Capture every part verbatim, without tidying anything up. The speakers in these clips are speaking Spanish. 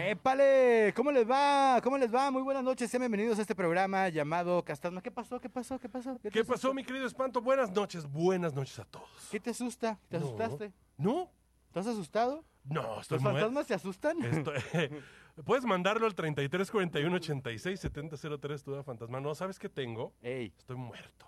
¡Épale! ¿Cómo les va? ¿Cómo les va? Muy buenas noches, sean bienvenidos a este programa llamado Castasma. ¿Qué pasó? ¿Qué pasó? ¿Qué pasó? ¿Qué, ¿Qué pasó, mi querido Espanto? Buenas noches, buenas noches a todos. ¿Qué te asusta? ¿Te No. asustaste? ¿No? ¿Estás asustado? No, estoy ¿Los muy... fantasmas te asustan? Estoy... Puedes mandarlo al treinta y tres cuarenta y uno ochenta y seis setenta cero tres, tu fantasma. No, ¿sabes qué tengo? Ey. Estoy muerto.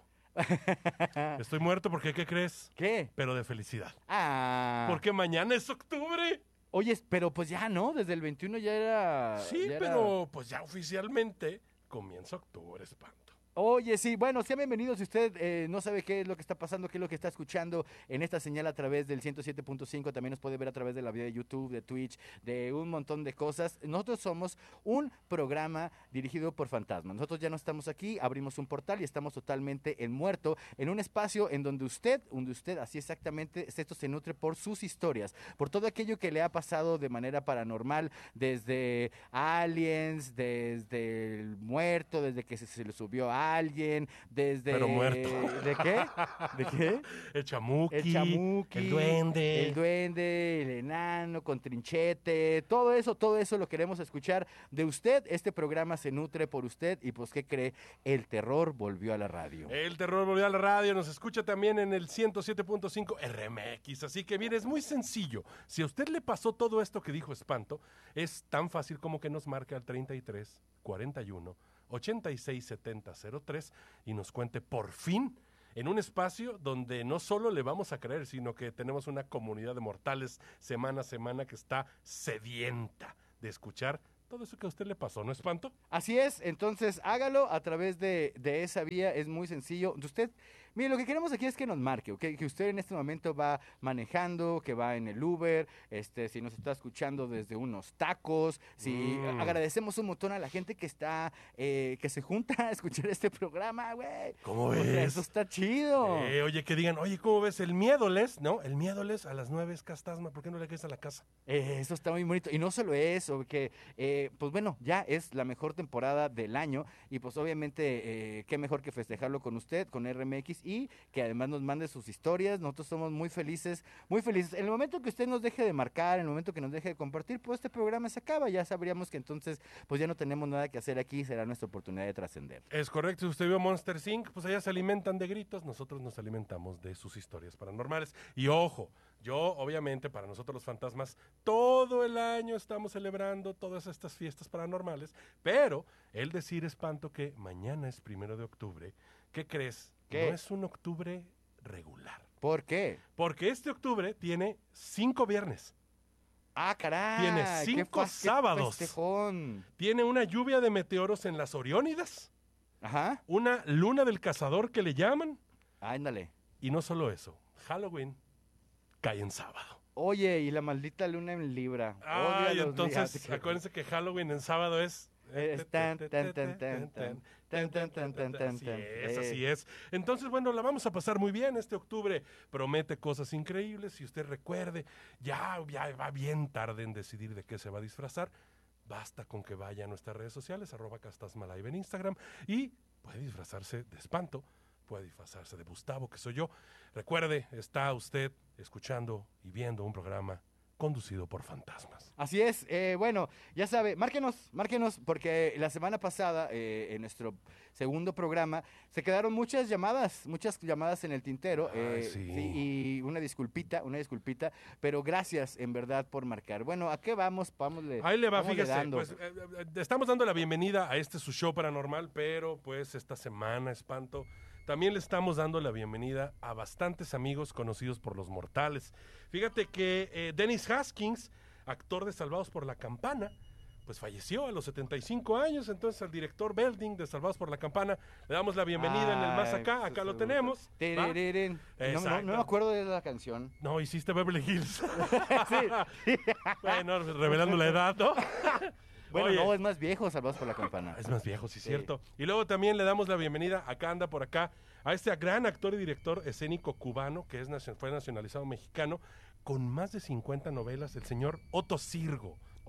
Estoy muerto porque, ¿qué crees? ¿Qué? Pero de felicidad. Ah. Porque mañana es octubre. Oye, pero pues ya, ¿no? Desde el veintiuno ya era... Sí, ya era- pero pues ya oficialmente comienza octubre, Espanto. Oye, sí, bueno, sean bienvenidos. Si usted eh, no sabe qué es lo que está pasando, qué es lo que está escuchando en esta señal a través del ciento siete punto cinco, también nos puede ver a través de la vida de YouTube, de Twitch, de un montón de cosas. Nosotros somos un programa dirigido por fantasmas. Nosotros ya no estamos aquí, abrimos un portal y estamos totalmente en muerto, en un espacio en donde usted, donde usted, así exactamente, esto se nutre por sus historias, por todo aquello que le ha pasado de manera paranormal, desde aliens, desde el muerto, desde que se, se le subió a alguien, desde... Pero muerto. ¿De qué? ¿De qué? El chamuqui. El chamuqui, El duende. el duende, el enano con trinchete, todo eso, todo eso lo queremos escuchar de usted. Este programa se nutre por usted y pues, ¿qué cree? El terror volvió a la radio. El terror volvió a la radio, nos escucha también en el ciento siete punto cinco R M X, así que bien, es muy sencillo. Si a usted le pasó todo esto que dijo Espanto, es tan fácil como que nos marque al treinta y tres cuarenta y uno ochenta y seis setenta cero tres y nos cuente por fin en un espacio donde no solo le vamos a creer, sino que tenemos una comunidad de mortales semana a semana que está sedienta de escuchar todo eso que a usted le pasó, ¿no, Espanto? Así es, entonces hágalo a través de, de esa vía, es muy sencillo. Usted, mire, lo que queremos aquí es que nos marque, ¿ok? Que usted en este momento va manejando, que va en el Uber, este, si nos está escuchando desde unos tacos, si Mm. agradecemos un montón a la gente que está, eh, que se junta a escuchar este programa, güey. ¿Cómo O sea, ves? eso está chido. Eh, oye, que digan, oye, ¿cómo ves? El miércoles, ¿no? El miércoles a las nueve es Castasma, ¿por qué no le quedas a la casa? Eh, eso está muy bonito. Y no solo eso, que, eh, pues bueno, ya es la mejor temporada del año. Y pues obviamente, eh, qué mejor que festejarlo con usted, con R M X. Y que además nos mande sus historias. Nosotros somos muy felices, muy felices. En el momento que usted nos deje de marcar, en el momento que nos deje de compartir, pues este programa se acaba. Ya sabríamos que entonces, pues ya no tenemos nada que hacer aquí. Será nuestra oportunidad de trascender. Es correcto, si usted vio Monster incorporated, pues allá se alimentan de gritos, nosotros nos alimentamos de sus historias paranormales. Y ojo, yo obviamente para nosotros los fantasmas, todo el año estamos celebrando todas estas fiestas paranormales, pero el decir, Espanto, que mañana es primero de octubre, ¿qué crees? ¿Qué? No es un octubre regular, ¿Por qué? porque este octubre tiene cinco viernes. Ah, caray. Tiene qué cinco fa- qué sábados. festejón. Tiene una lluvia de meteoros en las Oriónidas, Ajá. una luna del cazador que le llaman, Ándale. y no solo eso, Halloween cae en sábado. Oye, y la maldita luna en Libra. Odio a Ay, los entonces, días. acuérdense que Halloween en sábado es... Es tan, tan, tan, tan, tan, tan, tan, tan, tan, tan, Así tan. es, Eh. así es. Entonces, bueno, la vamos a pasar muy bien. Este octubre promete cosas increíbles. Si usted recuerde, ya, ya va bien tarde en decidir de qué se va a disfrazar. Basta con que vaya a nuestras redes sociales, arroba castasmalive en Instagram, y puede disfrazarse de Espanto, puede disfrazarse de Gustavo, que soy yo. Recuerde, está usted escuchando y viendo un programa conducido por fantasmas. Así es, eh, bueno, ya sabe, márquenos, márquenos, porque la semana pasada, eh, en nuestro segundo programa, se quedaron muchas llamadas, muchas llamadas en el tintero, Ay, eh, sí. sí, y una disculpita, una disculpita, pero gracias en verdad por marcar. Bueno, ¿a qué vamos? Vámosle, Ahí le va, vámosle fíjese, dando. pues, eh, eh, estamos dando la bienvenida a este su show paranormal, pero pues esta semana, Espanto, también le estamos dando la bienvenida a bastantes amigos conocidos por los mortales. Fíjate que eh, Dennis Haskins, actor de Salvados por la Campana, pues falleció a los setenta y cinco años. Entonces al director Belding de Salvados por la Campana le damos la bienvenida en el Más Ay, Acá, acá lo tenemos. ¿va? Terereren. No, no, Exacto. no me acuerdo de la canción. No, hiciste Beverly Hills. Sí. Bueno, revelando la edad, ¿no? Bueno, Oye, no, es más viejo, Salvados por la Campana. es más viejo, sí, Sí. cierto. Y luego también le damos la bienvenida, acá anda por acá, a este gran actor y director escénico cubano, que es nacio- fue nacionalizado mexicano, con más de cincuenta novelas, el señor Otto Sirgo.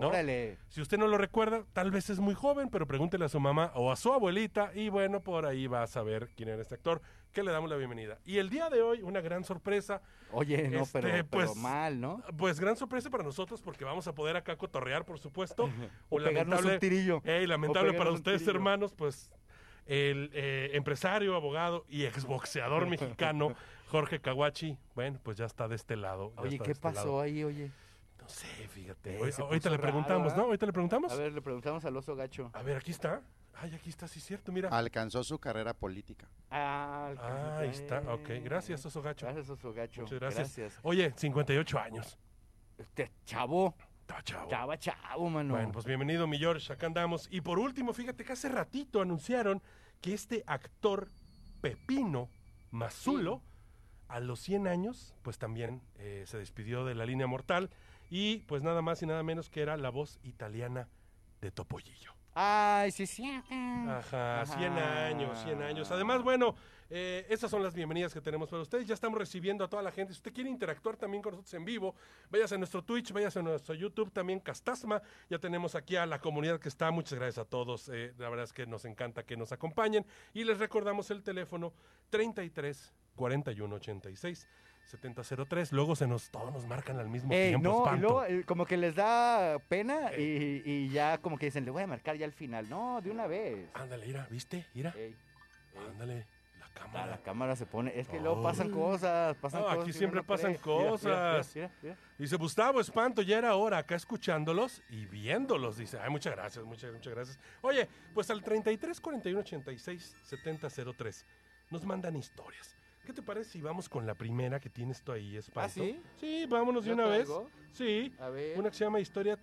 ¿no? Órale. Si usted no lo recuerda, tal vez es muy joven, pero pregúntele a su mamá o a su abuelita y bueno, por ahí va a saber quién era este actor, que le damos la bienvenida. Y el día de hoy, una gran sorpresa. Oye, no, Este, pero, pues, pero mal, ¿no? Pues gran sorpresa para nosotros porque vamos a poder acá cotorrear, por supuesto. O pegarnos un tirillo. Ey, lamentable O para pegarnos un ustedes, tirillo. hermanos, pues el eh, empresario, abogado y exboxeador mexicano Jorge Kawachi, bueno, pues ya está de este lado. ya Oye, está ¿qué de este pasó lado. ahí, oye? No sé, fíjate. Eh, Hoy- se ahorita puso le preguntamos, raro, ¿no? ¿eh? Ahorita le preguntamos. A ver, le preguntamos al oso gacho. A ver, aquí está. Ay, aquí está, sí es cierto, mira. Alcanzó su carrera política. Ah, Ah, ahí está, ok. Gracias, oso gacho. Gracias, oso gacho. Muchas gracias. Gracias. Oye, cincuenta y ocho años. Este, chavo. Está chavo. Chava, chavo, mano. Bueno, pues bienvenido, mi George, acá andamos. Y por último, fíjate que hace ratito anunciaron que este actor Pepino Mazulo, a los cien años, pues también eh, se despidió de la línea mortal y pues nada más y nada menos que era la voz italiana de Topollillo. Ay, sí, sí. Ajá, cien años, cien años. Además, bueno, eh, esas son las bienvenidas que tenemos para ustedes. Ya estamos recibiendo a toda la gente. Si usted quiere interactuar también con nosotros en vivo, váyase a nuestro Twitch, váyase a nuestro YouTube, también Castasma. Ya tenemos aquí a la comunidad que está. Muchas gracias a todos. Eh, la verdad es que nos encanta que nos acompañen. Y les recordamos el teléfono treinta y tres, cuarenta y uno, ochenta y seis, setenta cero tres. Luego se nos, todos nos marcan al mismo Ey, tiempo. no, y espanto. luego eh, como que les da pena y, y ya como que dicen, le voy a marcar ya al final. No, de una vez. Ándale, mira, ¿viste? Mira. Ey, ey. Ándale, la Ah, cámara. la cámara se pone, es que luego Ay. pasan cosas, pasan No, cosas. aquí que siempre uno no pasan cree. Mira, mira, cosas. mira, mira, mira. Dice Gustavo Espanto, ya era hora acá escuchándolos y viéndolos. Dice, ay, muchas gracias, muchas, muchas gracias. Oye, pues al treinta y tres, cuarenta y uno, ochenta y seis, setenta cero tres nos mandan historias. ¿Qué te parece si vamos con la primera que tienes tú ahí, Espanto? ¿Ah, sí? Sí, vámonos de ¿Yo una vez. traigo? Sí, A ver. una que se llama Historia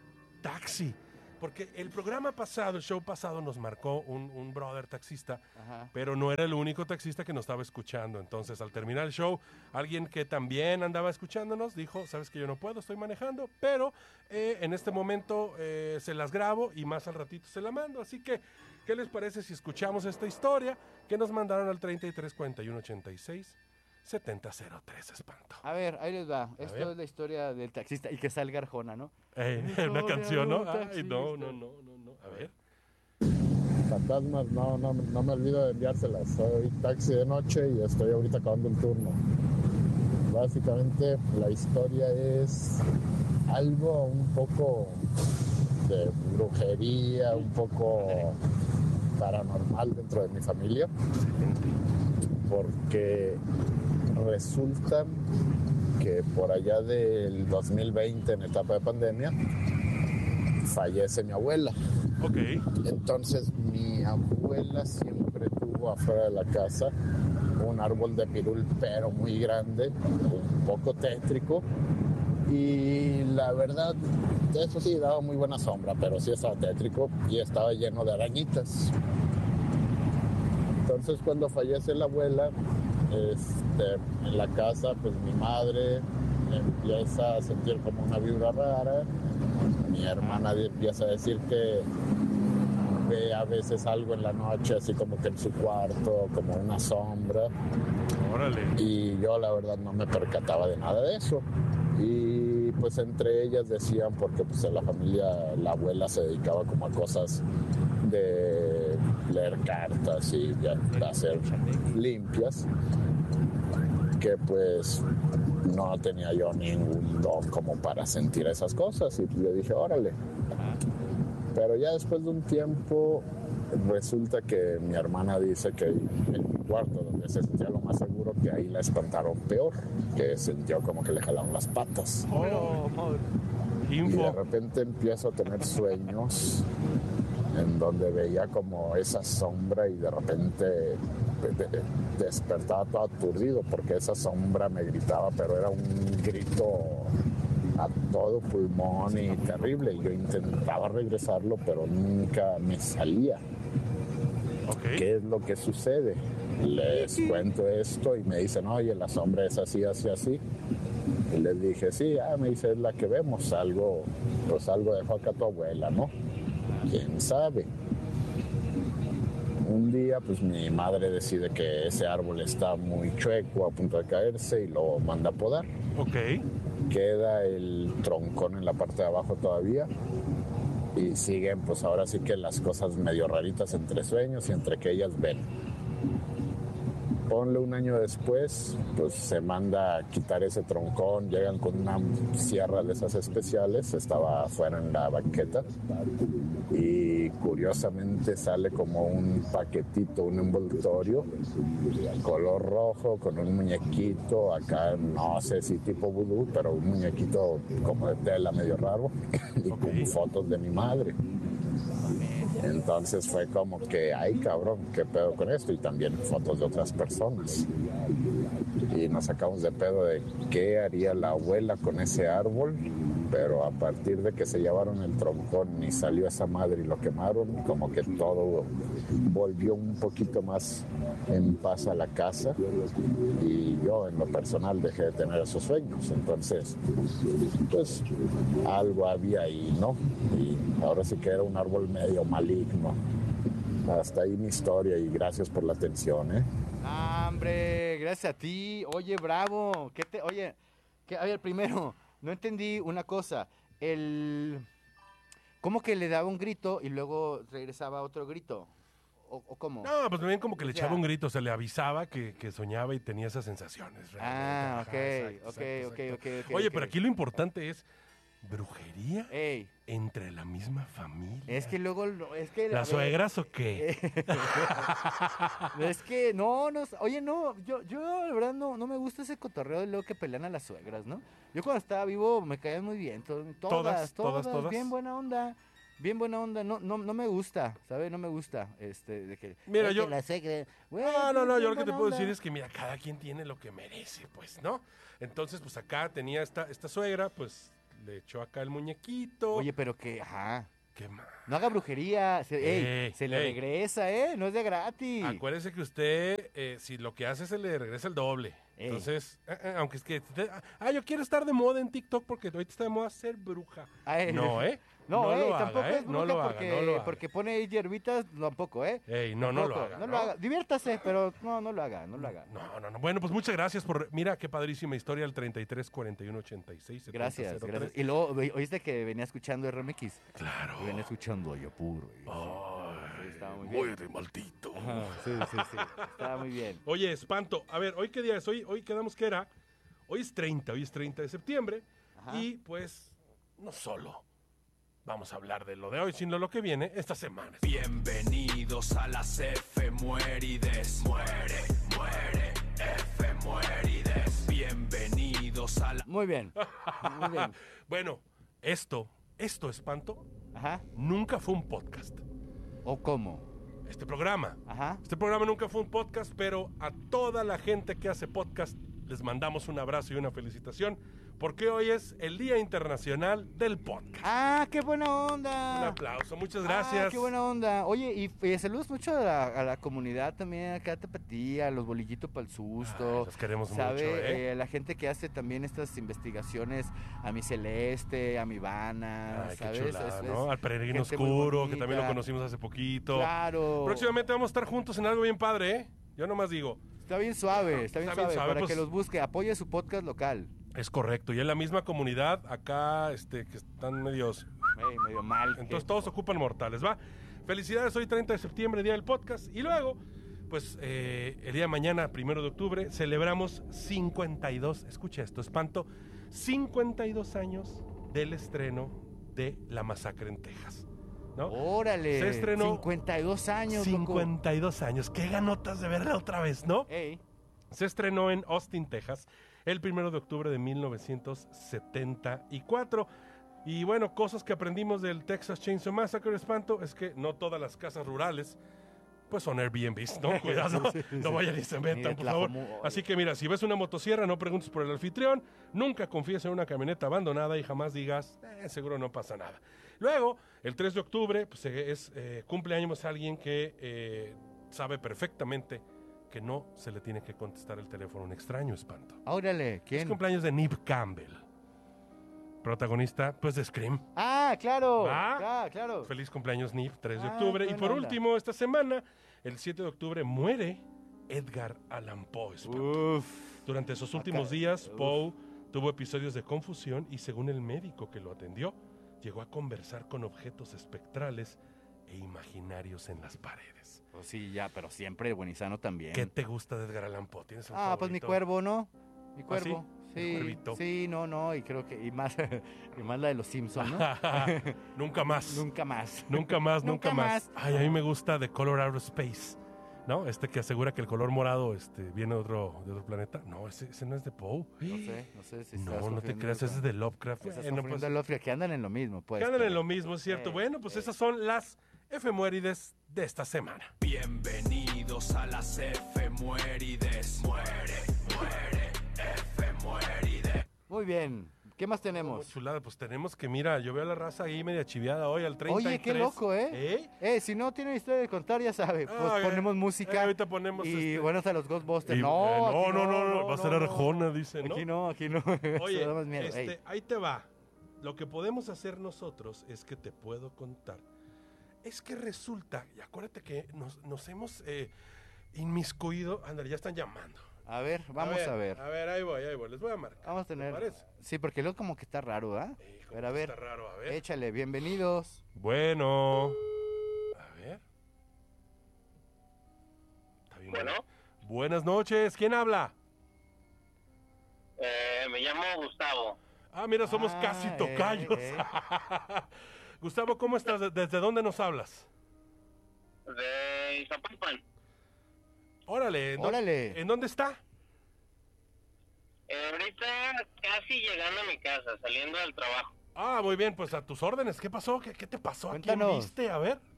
Taxi. Porque el programa pasado, el show pasado, nos marcó un, un brother taxista, Ajá. pero no era el único taxista que nos estaba escuchando. Entonces, al terminar el show, alguien que también andaba escuchándonos dijo, sabes que yo no puedo, estoy manejando, pero eh, en este momento eh, se las grabo y más al ratito se la mando. Así que, ¿qué les parece si escuchamos esta historia que nos mandaron al treinta y tres, cuarenta y uno, ochenta y seis, setenta cero tres, Espanto? A ver, ahí les va. Esto ver. es la historia del taxista y que salga Arjona, ¿no? Eh, Historia una canción, ¿no? de un Ay, taxista. no, no, no, no, no. A ver. Fantasmas, no, no, no me olvido de enviárselas. Soy taxi de noche y estoy ahorita acabando el turno. Básicamente la historia es algo un poco de brujería, un poco paranormal dentro de mi familia, porque resulta que por allá del dos mil veinte, en etapa de pandemia, fallece mi abuela. Ok. Entonces mi abuela siempre tuvo afuera de la casa un árbol de pirul, pero muy grande, un poco tétrico, y la verdad, eso sí daba muy buena sombra, pero sí estaba tétrico y estaba lleno de arañitas. Entonces cuando fallece la abuela, este, en la casa, pues mi madre empieza a sentir como una vibra rara. Mi hermana empieza a decir que ve a veces algo en la noche, así como que en su cuarto, como una sombra. Órale. Y yo la verdad no me percataba de nada de eso. Y pues entre ellas decían, porque pues en la familia la abuela se dedicaba como a cosas de leer cartas y ya, de hacer limpias, que pues no tenía yo ningún don como para sentir esas cosas. Y yo dije, órale. Pero ya después de un tiempo resulta que mi hermana dice que en mi cuarto, donde se sentía lo más seguro, que ahí la espantaron peor, que sintió como que le jalaron las patas. Oh, Y de info. repente empiezo a tener sueños en donde veía como esa sombra y de repente de- de- despertaba todo aturdido porque esa sombra me gritaba, pero era un grito a todo pulmón y terrible. Y yo intentaba regresarlo, pero nunca me salía. Ok. ¿Qué es lo que sucede? Les cuento esto y me dicen, oye, la sombra es así, así, así. Y les dije, sí, ah, me dice, es la que vemos, algo, pues algo dejó acá tu abuela, ¿no? ¿Quién sabe? Un día, pues mi madre decide que ese árbol está muy chueco, a punto de caerse, y lo manda a podar. Ok. queda el troncón en la parte de abajo todavía. Y siguen, pues ahora sí que las cosas medio raritas entre sueños y entre que ellas ven. Ponle un año después, pues se manda a quitar ese troncón, llegan con una sierra de esas especiales, estaba afuera en la banqueta y curiosamente sale como un paquetito, un envoltorio, color rojo, con un muñequito, acá no sé si tipo vudú, pero un muñequito como de tela medio raro y con fotos de mi madre. Entonces fue como que, ay cabrón, qué pedo con esto, y también fotos de otras personas. Y nos sacamos de pedo de qué haría la abuela con ese árbol, pero a partir de que se llevaron el troncón y salió esa madre y lo quemaron, como que todo volvió un poquito más en paz a la casa, y yo en lo personal dejé de tener esos sueños. Entonces, pues algo había ahí, ¿no? Y ahora sí que era un árbol medio maligno. Hasta ahí mi historia y gracias por la atención, ¿eh? Ah, hombre, gracias a ti. Oye, bravo. ¿Qué te, oye, que, a ver, primero, no entendí una cosa. El, ¿cómo que le daba un grito y luego regresaba otro grito? ¿O, o cómo? No, pues también como que le O sea, echaba un grito, se le avisaba que, que soñaba y tenía esas sensaciones. Ah, realmente. ok, Ajá, exacto, ok, exacto, ok, exacto. ok, ok, Oye, ok. pero aquí lo importante es brujería Ey, entre la misma familia. es que luego, lo- es que... a ver, ¿Las suegras o qué? es que, no, no, oye, no, yo, yo, la verdad, no, no me gusta ese cotorreo de luego que pelean a las suegras, ¿no? Yo cuando estaba vivo me caían muy bien, to- todas, Todas, todas, todas, todas, todas. bien buena onda, bien buena onda, no, no, no me gusta, ¿sabes? No me gusta, este, de que... Mira, es yo- que la suegra, güey, No, no, bien- no, bien yo lo que te buena puedo onda. decir es que, mira, cada quien tiene lo que merece, pues, ¿no? Entonces, pues acá tenía esta, esta suegra, pues le echó acá el muñequito. Oye, pero que, ajá, ¿Qué más? no haga brujería, se, ey, Ey, se le ey. regresa, ¿eh? No es de gratis. Acuérdese que usted, eh, si lo que hace se le regresa el doble. Ey. Entonces, eh, eh, aunque es que, te- ah, yo quiero estar de moda en TikTok porque ahorita está de moda ser bruja. Ay, No, ¿eh? No, No ey, lo haga, tampoco ¿eh? es No bruja lo haga, porque, no lo haga. porque pone ahí hierbitas, tampoco, ¿eh? Ey, no, no lo Tampoco, haga, No, ¿no? lo haga. Diviértase, pero no, no lo haga, no lo haga. No, no, no. Bueno, pues muchas gracias por... Mira, qué padrísima historia, el treinta y tres, cuarenta y uno, ochenta y seis, setenta, Gracias, cero tres. gracias. Y luego, ve- ¿oíste que venía escuchando R M X? Claro. Y venía escuchando yo puro. y- Ay, Sí, estaba muy bien. muere, maldito. Ajá, sí, sí, sí. Estaba muy bien. Oye, espanto. A ver, ¿hoy qué día es? Hoy, hoy quedamos que era... Hoy es treinta, hoy es treinta de septiembre. Ajá. Y pues, no solo vamos a hablar de lo de hoy, sino lo que viene esta semana. Bienvenidos a las efemérides. Muere, muere, efemérides. Bienvenidos a la... Muy bien. Muy bien. Bueno, esto, esto, espanto, Ajá. nunca fue un podcast. ¿O cómo? Este programa. Ajá. Este programa nunca fue un podcast, pero a toda la gente que hace podcast les mandamos un abrazo y una felicitación, porque hoy es el Día Internacional del Podcast. ¡Ah, qué buena Un onda! aplauso, muchas gracias. Ah, qué buena onda. Oye, y, y saludos mucho a la, a la comunidad también, acá a Tapatía, a los bolillitos para el susto. Ay, los queremos ¿sabe? mucho, ¿eh? Eh, la gente que hace también estas investigaciones, a mi Celeste, a mi Ivana, Ay, qué ¿sabes? chulada, Es- ¿no? es Al Peregrino gente muy Oscuro, que bonita. también lo conocimos hace poquito. Claro. Próximamente vamos a estar juntos en algo bien padre, ¿eh? Yo nomás digo. Está bien suave, está bien Está bien suave, suave, para pues- que los busque, apoye su podcast local. Es correcto, y en la misma comunidad, acá, este, que están medios... Ey, medio mal. Entonces que- todos ocupan mortales, ¿va? Felicidades, hoy treinta de septiembre, día del podcast. Y luego, pues, eh, el día de mañana, primero de octubre, celebramos cincuenta y dos, escucha esto, espanto, cincuenta y dos años del estreno de La Masacre en Texas, ¿no? Órale. Se estrenó cincuenta y dos años, loco. cincuenta y dos años, qué ganotas de verla otra vez, ¿no? Ey. Se estrenó en Austin, Texas, el primero de octubre de mil novecientos setenta y cuatro. Y bueno, cosas que aprendimos del Texas Chainsaw Massacre, espanto, es que no todas las casas rurales pues son Airbnbs, ¿no? Cuidado, Sí, sí, no sí. vayan y se Ni metan, de por favor. Tlajomulco. Así que mira, si ves una motosierra, no preguntes por el anfitrión, nunca confíes en una camioneta abandonada y jamás digas, eh, seguro no pasa nada. Luego, el tres de octubre, pues eh, es eh, cumpleaños a alguien que eh, sabe perfectamente que no se le tiene que contestar el teléfono a un extraño, espanto. Órale, Es ¿quién? cumpleaños de Neve Campbell, protagonista, pues, de Scream. Ah, claro. ¿Va? Claro, claro. Feliz cumpleaños, Neve, tres de Ah, octubre. qué Y buena por onda. último, esta semana, el siete de octubre, muere Edgar Allan Poe, espanto. Uf. Durante esos Acá- últimos días, uf. Poe Tuvo episodios de confusión y, según el médico que lo atendió, llegó a conversar con objetos espectrales e imaginarios en las paredes. Pues sí, ya, pero siempre Buenizano también. ¿Qué te gusta de Edgar Allan Poe? ¿Tienes un Ah, pues mi favorito? cuervo, ¿no? Mi ¿Ah, cuervo. sí? El cuervito. Sí, sí, no, no, y creo que, y más, y más la de los Simpsons, ¿no? Nunca más. Nunca más. Nunca más, nunca, Nunca más. más. Ay, a mí me gusta The Color Out of Space, ¿no? Este que asegura que el color morado este, viene de otro, de otro planeta. No, ese, ese no es de Poe. No sé, no sé si estás No, no te confundiendo creas, ese es con- de Lovecraft. Estás Bueno, confundiendo pues, a Lovecraft, que andan en lo mismo, pues. que andan en pero- lo mismo, es cierto. Eh, Bueno, pues eh. esas son las efemérides de esta semana. Bienvenidos a las efemérides. Muere, muere, efemérides. Muy bien. ¿Qué más Como tenemos? chulada, pues tenemos que, mira, yo veo a la raza ahí media chiviada hoy al treinta y tres. Oye, qué loco, ¿eh? ¿Eh? Eh, si no tiene historia de contar, ya sabe, pues Ah, ponemos eh, música. eh, ahorita ponemos y este- bueno, hasta los Ghostbusters. Y, no, eh, no, aquí no, no, no, va a ser no, Arjona, dice, ¿no? Aquí no, aquí no. Oye, Eso da más miedo. este, Ey. ahí te va. Lo que podemos hacer nosotros es que te puedo contar. Es que resulta, y acuérdate que nos, nos hemos eh, inmiscuido. Ándale, ya están llamando. A ver, vamos a ver. A ver, ahí voy, ahí voy. Les voy a marcar. Vamos a tener. ¿Te parece? Sí, porque luego como que está raro, ¿ah? Hijo, Pero a ver, está raro, a ver. échale, bienvenidos. Bueno. A ver. Está bien, Bueno. Buenas noches. ¿Quién habla? Eh, me llamo Gustavo. Ah, mira, somos Ah, casi eh, tocayos. eh. Gustavo, ¿cómo estás? ¿De- ¿Desde dónde nos hablas? De Iztapalpan. Órale. ¿en dó- Órale. ¿En dónde está? Eh, ahorita casi llegando a mi casa, saliendo del trabajo. Ah, muy bien, pues a tus órdenes. ¿Qué pasó? ¿Qué, qué te pasó? ¿A quién Cuéntanos. viste? A ver.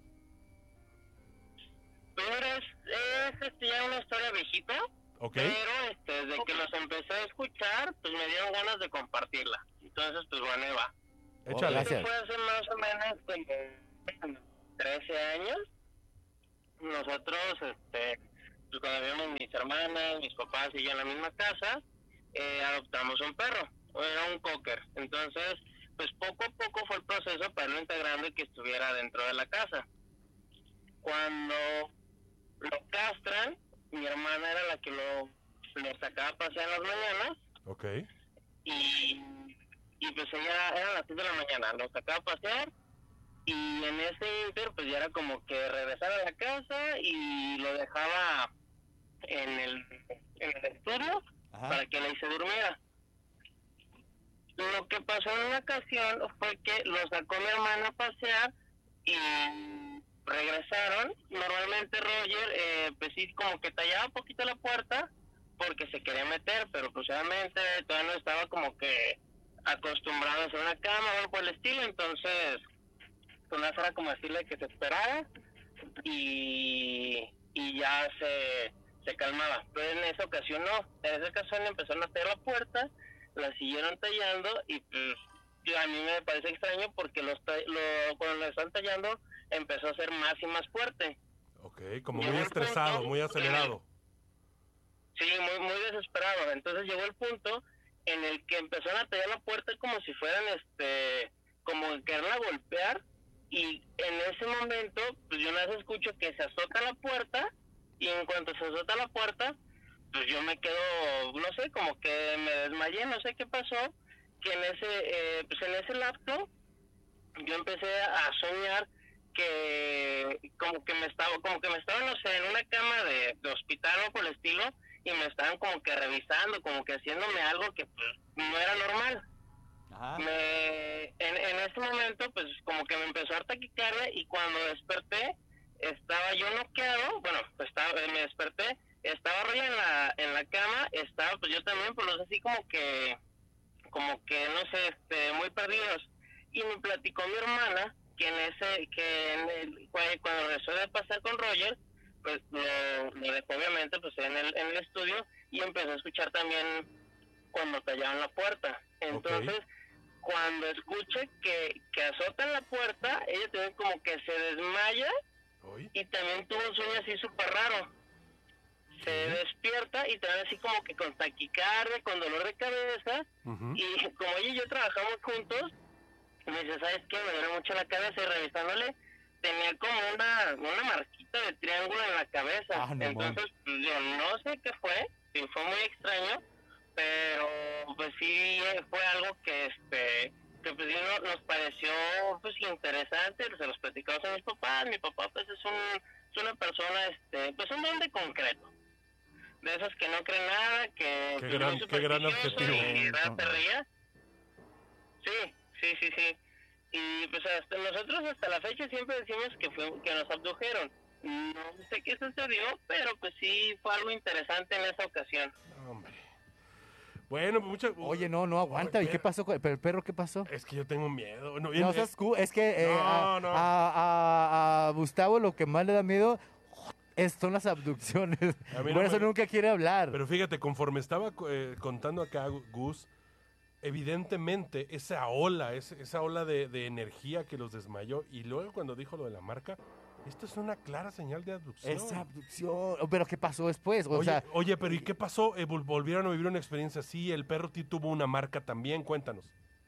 Pero es, es este, ya una historia viejita, Ok. pero este, desde que los empecé a escuchar, pues me dieron ganas de compartirla. Entonces, pues bueno, ahí va. Échale. gracias. Esto fue hace más o menos como trece años. Nosotros, este, pues cuando vivíamos mis hermanas, mis papás y yo en la misma casa, eh, adoptamos un perro, era un cocker. Entonces, pues poco a poco fue el proceso para irlo integrando y que estuviera dentro de la casa. Cuando lo castran, mi hermana era la que lo, lo sacaba a pasear en las mañanas Ok. y, y pues ella era a las seis de la mañana, lo sacaba a pasear y en ese inter pues ya era como que regresar a la casa y lo dejaba en el, en el estudio Ajá. para que ahí se durmiera. Lo que pasó en una ocasión fue que lo sacó mi hermana a pasear y regresaron. Normalmente Roger, eh, pues sí, como que tallaba un poquito la puerta porque se quería meter, pero pues obviamente todavía no estaba como que acostumbrado a hacer una cama o algo por el estilo, entonces pues nada, era como decirle que se esperara y, y ya se, se calmaba. Pero en esa ocasión no, en esa ocasión empezaron a tallar la puerta, la siguieron tallando y pues yo- a mí me parece extraño porque los ta- lo, cuando lo están tallando empezó a ser más y más fuerte. Ok, como Llegó muy el estresado, punto muy en el- acelerado. Sí, muy muy desesperado. Entonces llegó el punto en el que empezaron a tallar la puerta como si fueran, este, como quererla golpear. Y en ese momento, pues yo nada más escucho que se azota la puerta. Y en cuanto se azota la puerta, pues yo me quedo, no sé, como que me desmayé, no sé qué pasó. Que en ese, eh, pues en ese lapso, yo empecé a soñar que como que me estaba, como que me estaba, no sé, en una cama de, de hospital o por el estilo, y me estaban como que revisando, como que haciéndome algo que pues no era normal. Ajá. Me, en, en ese momento pues como que me empezó a dar taquicardia y cuando desperté estaba yo noqueado, bueno, pues estaba, me desperté, estaba Roy en la, en la cama, estaba pues yo también, pues los así como que, como que no sé, este, muy perdidos. Y me platicó mi hermana que en ese, que en el, cuando regresó de pasar con Roger, pues lo, lo dejó obviamente pues en el, en el estudio y empezó a escuchar también cuando tallaban la puerta. Entonces, cuando escuche que, que azotan la puerta, ella también como que se desmaya ¿Hoy? y también tuvo un sueño así súper raro. Se despierta y también así como que con taquicardia, con dolor de cabeza, Ujú. y como ella y yo trabajamos juntos, me dice, ¿sabes qué? Me duele mucho la cabeza y revisándole, tenía como una, una marquita de triángulo en la cabeza. Ah, no Entonces, pues, yo no sé qué fue, sí, fue muy extraño, pero pues sí fue algo que este que pues sí no- nos pareció pues interesante, se los platicamos a mis papás. Mi papá pues es un es una persona este pues un hombre concreto, de esos que no creen nada, que Qué pues, gran- muy qué gran supersticioso adjetivo. y nada te ría. Sí, sí, sí, sí. Y pues hasta nosotros hasta la fecha siempre decimos que fue que nos abdujeron. No sé qué sucedió, pero pues sí fue algo interesante en esa ocasión. Hombre. Bueno, pues muchas... Oye, no, no aguanta. ¿Y qué pasó con pero el perro? ¿Qué pasó? Es que yo tengo miedo. No, No en- seas cu- es que eh, No, a, no. A, a- a Gustavo lo que más le da miedo es- son las abducciones. A mí no Por eso me- nunca quiere hablar. Pero fíjate, conforme estaba eh, contando acá Gus, evidentemente esa ola, ese- esa ola de, de energía que los desmayó, y luego cuando dijo lo de la marca, esto es una clara señal de abducción. Es abducción. Pero ¿qué pasó después? O Oye, sea, oye, pero ¿y qué pasó? Eh, vol- ¿Volvieron a vivir una experiencia así? ¿El perro ti tuvo una marca también? Cuéntanos.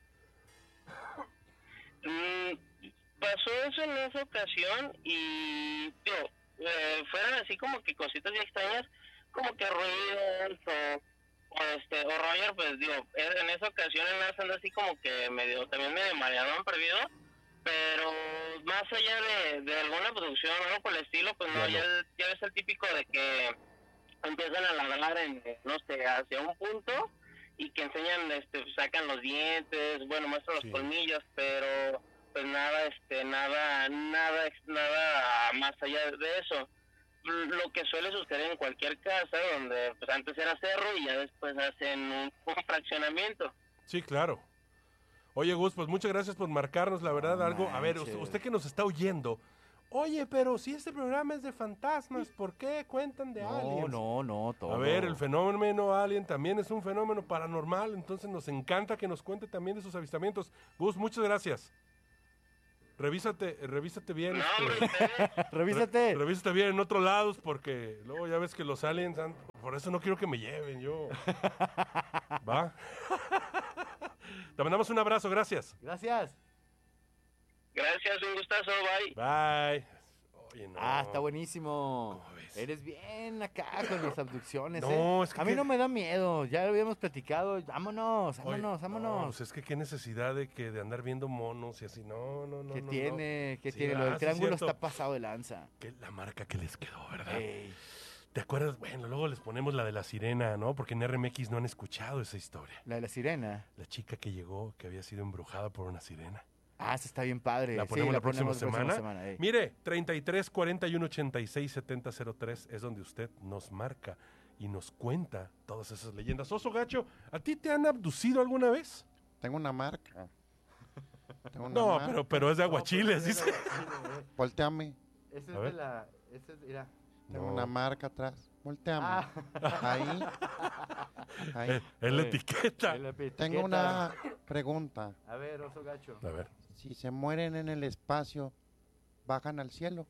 Mm, pasó eso en esa ocasión y digo, eh, fueron así como que cositas bien extrañas, como que ruidos o, o este o Roger, pues digo, eh, en esa ocasión él anda así como que medio también medio mareado, perdido, pero más allá de, de alguna producción o algo por el estilo, pues no, Ya ya, no. el- ya es el típico de que empiezan a ladrar en, no sé, hacia un punto y que enseñan, este, sacan los dientes, bueno, muestran los Sí. colmillos, pero pues nada, este, nada, nada, ex- nada más allá de eso. Lo que suele suceder en cualquier casa donde pues antes era cerro y ya después hacen un, un fraccionamiento. Sí, claro. Oye, Gus, pues muchas gracias por marcarnos, la verdad, No algo. A ver, usted, manches. usted que nos está oyendo. Oye, pero si este programa es de fantasmas, ¿por qué cuentan de no, aliens? no, no, todo. A ver, el fenómeno alien también es un fenómeno paranormal, entonces nos encanta que nos cuente también de sus avistamientos. Gus, muchas gracias. Revísate, revísate bien. No, este, hombre, ustedes, Revísate. re- revísate bien en otros lados porque luego ya ves que los aliens, han- por eso no quiero que me lleven yo. ¿Va? Te mandamos un abrazo, gracias. Gracias. gracias, un gustazo, bye. Bye. Oye, no. Ah, está buenísimo. ¿Cómo ves? Eres bien acá con las abducciones, No, ¿eh? es que A mí qué- no me da miedo. Ya lo habíamos platicado. Vámonos, Oye, vámonos, no, vámonos. pues es que qué necesidad de que de andar viendo monos y así. No, no, no. ¿Qué no, no. tiene? ¿Qué Sí, tiene? Lo ah, del sí, triángulo cierto. está pasado de lanza. Que la marca que les quedó, ¿verdad? Ey. ¿Te acuerdas? Bueno, luego les ponemos la de la sirena, ¿no? Porque en R M X no han escuchado esa historia. La de la sirena. La chica que llegó, que había sido embrujada por una sirena. Ah, esa está bien padre. La Sí, ponemos la, próxima ponemos semana. ey. Mire, treinta y tres, cuarenta y uno, ochenta y seis, setenta, cero tres es donde usted nos marca y nos cuenta todas esas leyendas. Oso Gacho, ¿a ti te han abducido alguna vez? Tengo una marca. Tengo una No, marca. pero, pero es de aguachiles, dice. Volteame. Esa A es ver. de la... Esa es, mira. Tengo No. una marca atrás. Volteame. Ah. Ahí. Ahí. Es, es la Eh, etiqueta. la etiqueta. Tengo una pregunta. A ver, oso gacho. A ver. Si se mueren en el espacio, ¿bajan al cielo?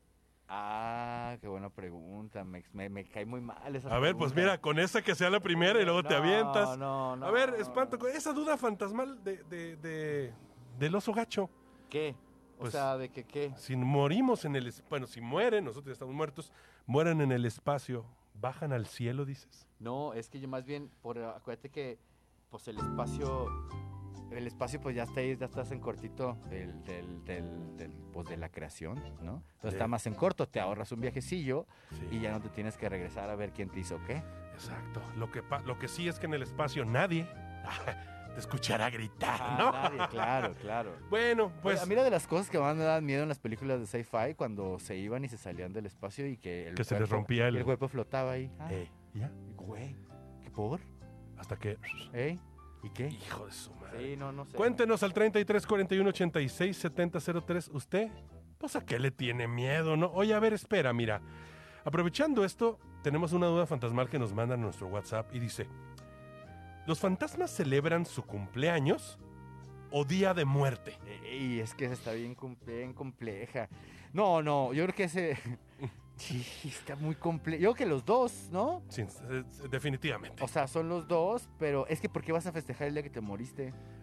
Ah, qué buena pregunta. Me, me, me cae muy mal esa A ver, pues pregunta. mira, con esa que sea la primera y luego te No, avientas. No, no. A ver, espanto, con esa duda fantasmal de, de, de- del oso gacho. ¿Qué? O Pues- sea, ¿de que qué? Si morimos en el espacio, bueno, si mueren, nosotros ya estamos muertos, mueren en el espacio, ¿bajan al cielo, dices? No, es que yo más bien, por, acuérdate que pues el espacio, el espacio pues ya está ahí, ya estás en cortito del, del, del, del, pues de la creación, ¿no? Entonces Sí. está más en corto, te ahorras un viajecillo Sí. y ya no te tienes que regresar a ver quién te hizo qué. Exacto. Lo que, pa- lo que sí es que en el espacio nadie te escuchará gritar, Ah, ¿no? nadie, claro, claro. Bueno, Pues, pues... a mí una de las cosas que más me dan miedo en las películas de sci-fi cuando se iban y se salían del espacio y que el, Que se les cuerpo- rompía el- el cuerpo flotaba ahí. Ah, eh, ¿ya? güey, ¿qué por? Hasta que... ¿Eh? ¿Y qué? Hijo de su madre. Sí, no, no sé. Cuéntenos al treinta y tres, cuarenta y uno, ochenta y seis, setenta, cero tres. ¿Usted? Pues a qué le tiene miedo, ¿no? Oye, a ver, espera, mira. Aprovechando esto, tenemos una duda fantasmal que nos mandan a nuestro WhatsApp y dice: ¿los fantasmas celebran su cumpleaños o día de muerte? Y es que esa está bien, com- bien compleja. No, no, yo creo que ese... Sí, está muy complejo. Yo creo que los dos, ¿no? Sí, eh, definitivamente. O sea, son los dos, pero es que ¿por qué vas a festejar el día que te moriste?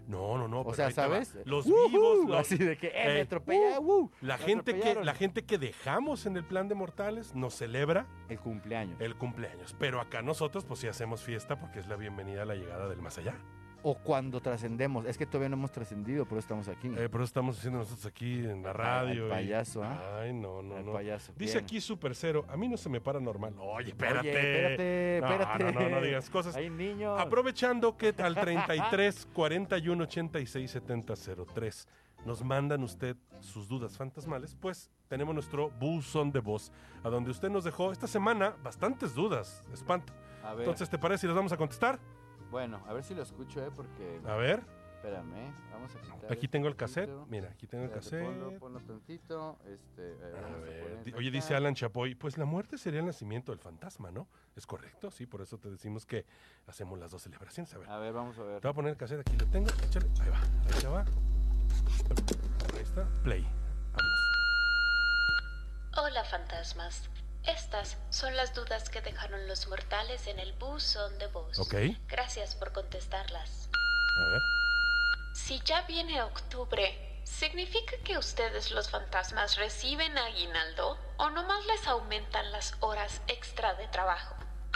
No, no, no. O pero sea, ahí te va. ¿sabes? Los ¡Woohoo! vivos, los- Así de que, eh, me Ey, atropella, uh, ¡uh! La me gente, que, atropellaron. la gente que dejamos en el plan de mortales nos celebra El cumpleaños. el cumpleaños. Pero acá nosotros, pues sí hacemos fiesta porque es la bienvenida a la llegada del más allá. O cuando trascendemos. Es que todavía no hemos trascendido, por eso estamos aquí. Eh, por eso estamos haciendo nosotros aquí en la Al- radio. al y- payaso, ¿ah? Ay, no, no, Al no. payaso. Dice Bien. aquí Super Cero, a mí no se me para normal. Oye, espérate. Oye, espérate, No, espérate. No, no, no digas cosas. Hay niños. Aprovechando que al treinta y tres, cuarenta y uno, ochenta y seis, setenta, cero tres nos mandan usted sus dudas fantasmales, pues tenemos nuestro buzón de voz, a donde usted nos dejó esta semana bastantes dudas, espanto. A ver, Entonces, ¿te parece si las vamos a contestar? bueno, a ver si lo escucho, ¿eh? Porque, A ver, espérame, ¿eh? Vamos a quitar aquí este tengo el cassette. tantito. Mira, aquí tengo el Espérate, cassette. Ponlo, ponlo tantito. Este, eh, A vamos a ver, poner di- acá. Oye, dice Alan Chapoy, pues la muerte sería el nacimiento del fantasma, ¿no? ¿Es correcto? Sí, por eso te decimos que hacemos las dos celebraciones. A ver, A ver, vamos a ver. te voy a poner el cassette, aquí lo tengo. Échale, ahí va, ahí ya va. Ahí está, play. Vámonos. Hola fantasmas, estas son las dudas que dejaron los mortales en el buzón de voz. Ok. Gracias por contestarlas. A ver. Si ya viene octubre, ¿significa que ustedes los fantasmas reciben aguinaldo o nomás les aumentan las horas extra de trabajo?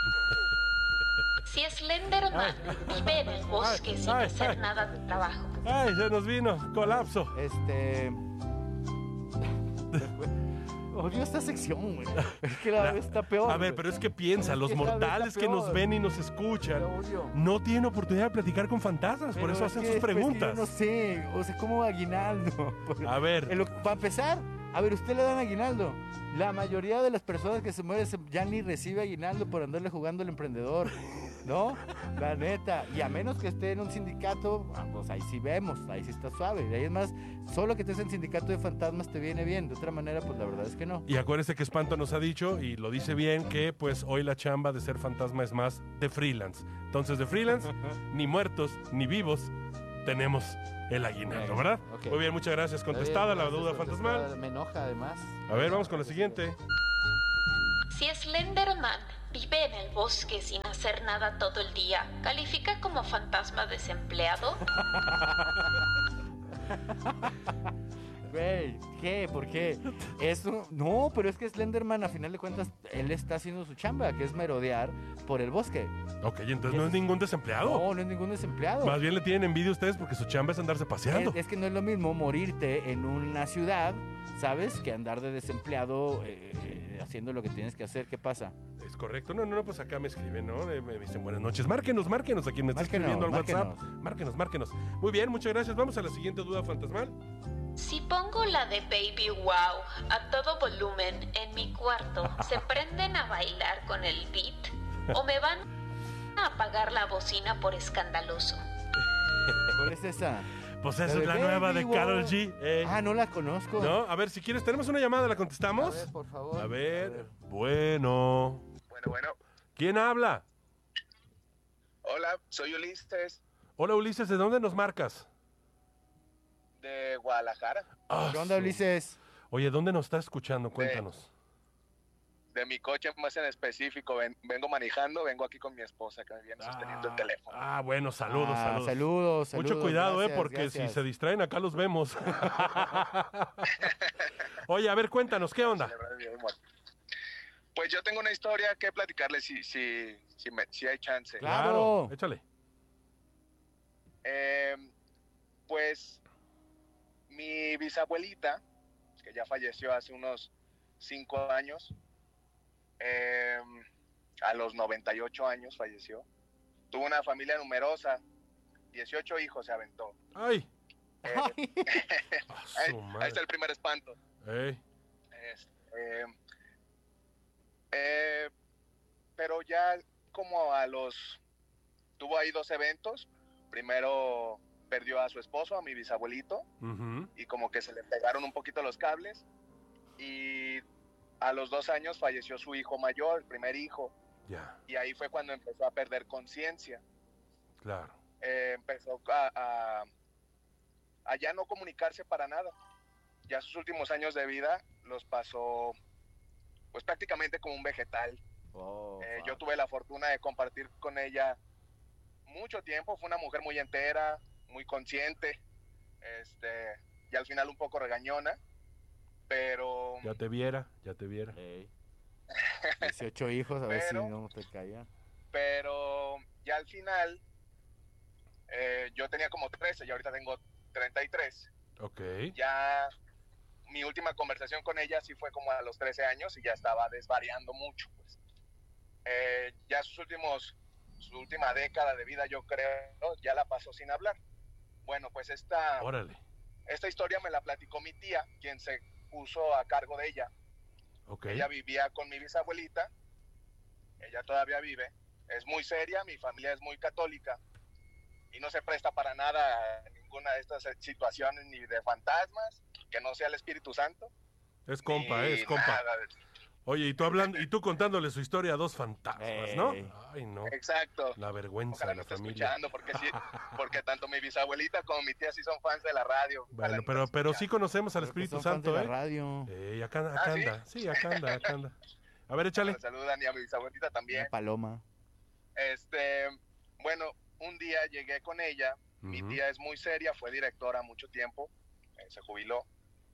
Si Slenderman vive en el bosque Ay, sin ay, hacer ay. nada de trabajo, ¡Ay, se nos vino! ¡Colapso! Este. Odio esta sección, güey. Es que la La- vez está peor. A ver, güey. pero es que piensa, Es los que cada vez mortales está que nos peor. ven y nos escuchan Lo odio. no tienen oportunidad de platicar con fantasmas, por Pero eso es hacen que sus después que preguntas. Yo no sé, o sea, ¿cómo aguinaldo? A ver, En lo- Para empezar, a ver, usted le dan aguinaldo. La mayoría de las personas que se mueren se- ya ni recibe aguinaldo por andarle jugando al emprendedor, ¿no? La neta. Y a menos que esté en un sindicato, ah, pues ahí sí vemos, ahí sí está suave. Y ahí es más, solo que estés en sindicato de fantasmas te viene bien. De otra manera, pues la verdad es que no. y acuérdese que Espanto nos ha dicho, y lo dice bien, que pues hoy la chamba de ser fantasma es más de freelance. Entonces, de freelance, ni muertos, ni vivos, tenemos el aguinaldo, ¿verdad? Ok. Muy bien, muchas gracias. Está bien, Contestada la gracias, duda contestada. fantasmal. Me enoja además. A ver, vamos con la siguiente. si Slenderman vive en el bosque sin hacer nada todo el día, ¿califica como fantasma desempleado? Güey, ¿qué? ¿Por qué? Eso, no, pero es que Slenderman, a final de cuentas, él está haciendo su chamba, que es merodear por el bosque. Ok, entonces no es ningún desempleado. No, no es ningún desempleado. Más bien le tienen envidia a ustedes porque su chamba es andarse paseando. Es, es que no es lo mismo morirte en una ciudad, ¿sabes? Que andar de desempleado eh, eh, haciendo lo que tienes que hacer. ¿Qué pasa? Es correcto. No, no, no, pues acá me escriben, ¿no? Eh, Me dicen buenas noches. Márquenos, márquenos a quien me está Márquenos, escribiendo al WhatsApp. márquenos. Márquenos, márquenos. Muy bien, muchas gracias. Vamos a la siguiente duda fantasmal. Si pongo la de Baby Wow a todo volumen en mi cuarto, ¿se prenden a bailar con el beat? ¿O me van a apagar la bocina por escandaloso? ¿Cuál es esa? Pues La esa de es la Baby nueva de Wow. Karol G. eh. Ah, no la conozco. ¿No? A ver, si quieres, tenemos una llamada, ¿la A contestamos? ver, por favor. A ver. Bueno. Bueno, bueno. ¿Quién habla? Hola, soy Ulises Hola, Ulises, ¿de dónde nos marcas? de Guadalajara. Ah, ¿Qué onda, su- Ulises? Oye, ¿dónde nos estás escuchando? Cuéntanos. De mi coche más en específico. Ven- vengo manejando, vengo aquí con mi esposa que me viene sosteniendo el teléfono. Ah, bueno, saludos, Ah, saludos. saludos, saludos, Mucho cuidado, gracias, eh, porque gracias. si se distraen acá los vemos. Oye, a ver, cuéntanos, ¿qué onda? Celebrar el Día del Muerto. Pues yo tengo una historia que platicarles si, si, si, me- si hay chance. Claro. échale. Eh, pues mi bisabuelita, que ya falleció hace unos cinco años, eh, a los noventa y ocho años falleció. Tuvo una familia numerosa, dieciocho hijos se aventó. Ay. Eh, Ay, Ah, ahí, su ahí madre. está el primer espanto. Ey. Este, eh, pero ya como a los... Tuvo ahí dos eventos. Primero perdió a su esposo, a mi bisabuelito, Ujú. y como que se le pegaron un poquito los cables. Y a los dos años falleció su hijo mayor, el primer hijo. Ya, Y ahí fue cuando empezó a perder conciencia. claro. Eh, empezó a, a, a ya no comunicarse para nada. Ya sus últimos años de vida los pasó pues prácticamente como un vegetal. Oh, Eh, fuck. yo tuve la fortuna de compartir con ella mucho tiempo. Fue una mujer muy entera, muy consciente, este, y al final un poco regañona, pero... Ya te viera, ya te viera. Ey. dieciocho hijos, a ver si Pero- no te caía. Pero ya al final, eh, yo tenía como trece y ahorita tengo treinta y tres. Ok. Ya mi última conversación con ella sí fue como a los trece años y ya estaba desvariando mucho. Pues. Eh, ya sus últimos, su última década de vida, yo creo, ya la pasó sin hablar. Bueno, pues esta, Órale. esta historia me la platicó mi tía, quien se puso a cargo de ella. Ok. Ella vivía con mi bisabuelita, ella todavía vive, es muy seria, mi familia es muy católica y no se presta para nada a ninguna de estas situaciones ni de fantasmas, que no sea el Espíritu Santo. Es compa, ni eh, es compa. nada de- Oye, y tú hablando, y tú contándole su historia a dos fantasmas, ¿no? Ey. Ay, no. Exacto. La vergüenza Ojalá de no la esté familia. escuchando, porque sí, porque tanto mi bisabuelita como mi tía sí son fans de la radio. Ojalá Bueno, no pero, esté pero sí escuchando. conocemos al Creo que Espíritu son fans de Santo, la ¿eh? radio. Ey, acá, acá ¿Ah, sí? anda. Sí, acá anda, acá anda. A ver, échale. Me saludan y a mi bisabuelita también. Una paloma. Este, bueno, un día llegué con ella. Mi Ujú. tía es muy seria, fue directora mucho tiempo, eh, se jubiló.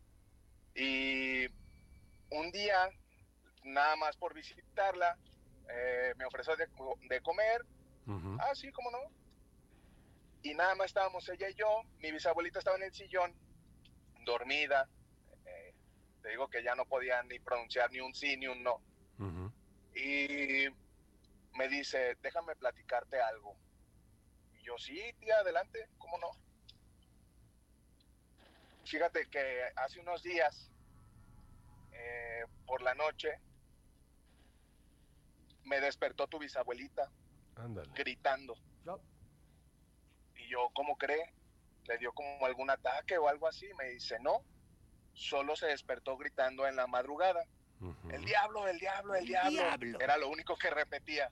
Y un día, nada más por visitarla, eh, me ofreció de, co- de comer. Ujú. Ah, sí, cómo no. Y nada más estábamos ella y yo. Mi bisabuelita estaba en el sillón, dormida. Eh, te digo que ya no podía ni pronunciar ni un sí ni un no. Ujú. Y me dice, déjame platicarte algo. Y yo, sí, tía, adelante, ¿cómo no? Fíjate que hace unos días, eh, por la noche, me despertó tu bisabuelita Ándale. gritando. No. Y yo, ¿cómo cree? ¿Le dio como algún ataque o algo así? Me dice, no, solo se despertó gritando en la madrugada. Ujú. El diablo, el diablo, el El diablo. diablo. Era lo único que repetía.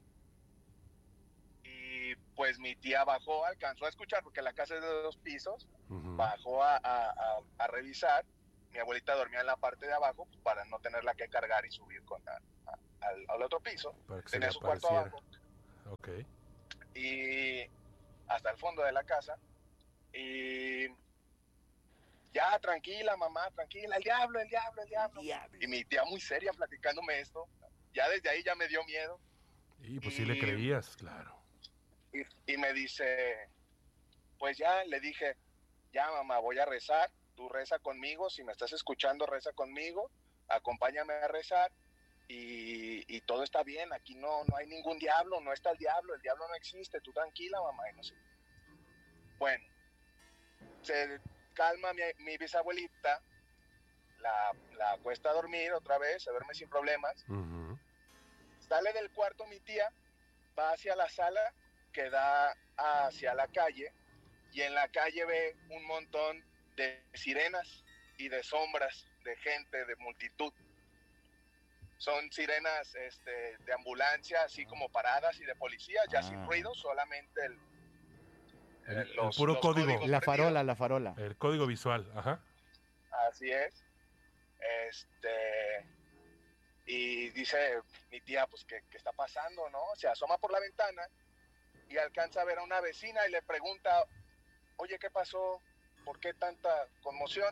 Y pues mi tía bajó, alcanzó a escuchar, porque la casa es de dos pisos, Ujú. bajó a, a- a- a revisar. Mi abuelita dormía en la parte de abajo pues, para no tenerla que cargar y subir con la- a- al, al otro piso. Para que se le Tenía su cuarto apareciera. abajo Ok. y hasta el fondo de la casa. Y ya, tranquila, mamá, tranquila, el diablo, el diablo, el diablo. Diablo. Y mi tía muy seria platicándome esto. Ya desde ahí ya me dio miedo. Y pues sí le Y- creías, claro. Y, y me dice, pues ya, le dije, ya mamá, voy a rezar, tú reza conmigo, si me estás escuchando, reza conmigo, acompáñame a rezar y, y todo está bien, aquí no, no hay ningún diablo, no está el diablo, el diablo no existe, tú tranquila mamá, y no sé. Bueno, se calma mi, mi bisabuelita, la, la acuesta a dormir otra vez, se duerme sin problemas. Ujú. Sale del cuarto mi tía, va hacia la sala que da hacia la calle y en la calle ve un montón de sirenas y de sombras de gente, de multitud. Son sirenas este, de ambulancia, así como paradas y de policía, ya Ah. sin ruido, solamente el, El- eh, el los, puro los código. códigos La prendidos. farola, la farola. El código visual, ajá. Así es. Este, y dice mi tía, pues, ¿qué, qué está pasando, no? Se asoma por la ventana y alcanza a ver a una vecina y le pregunta, oye, ¿qué pasó? ¿Por qué tanta conmoción?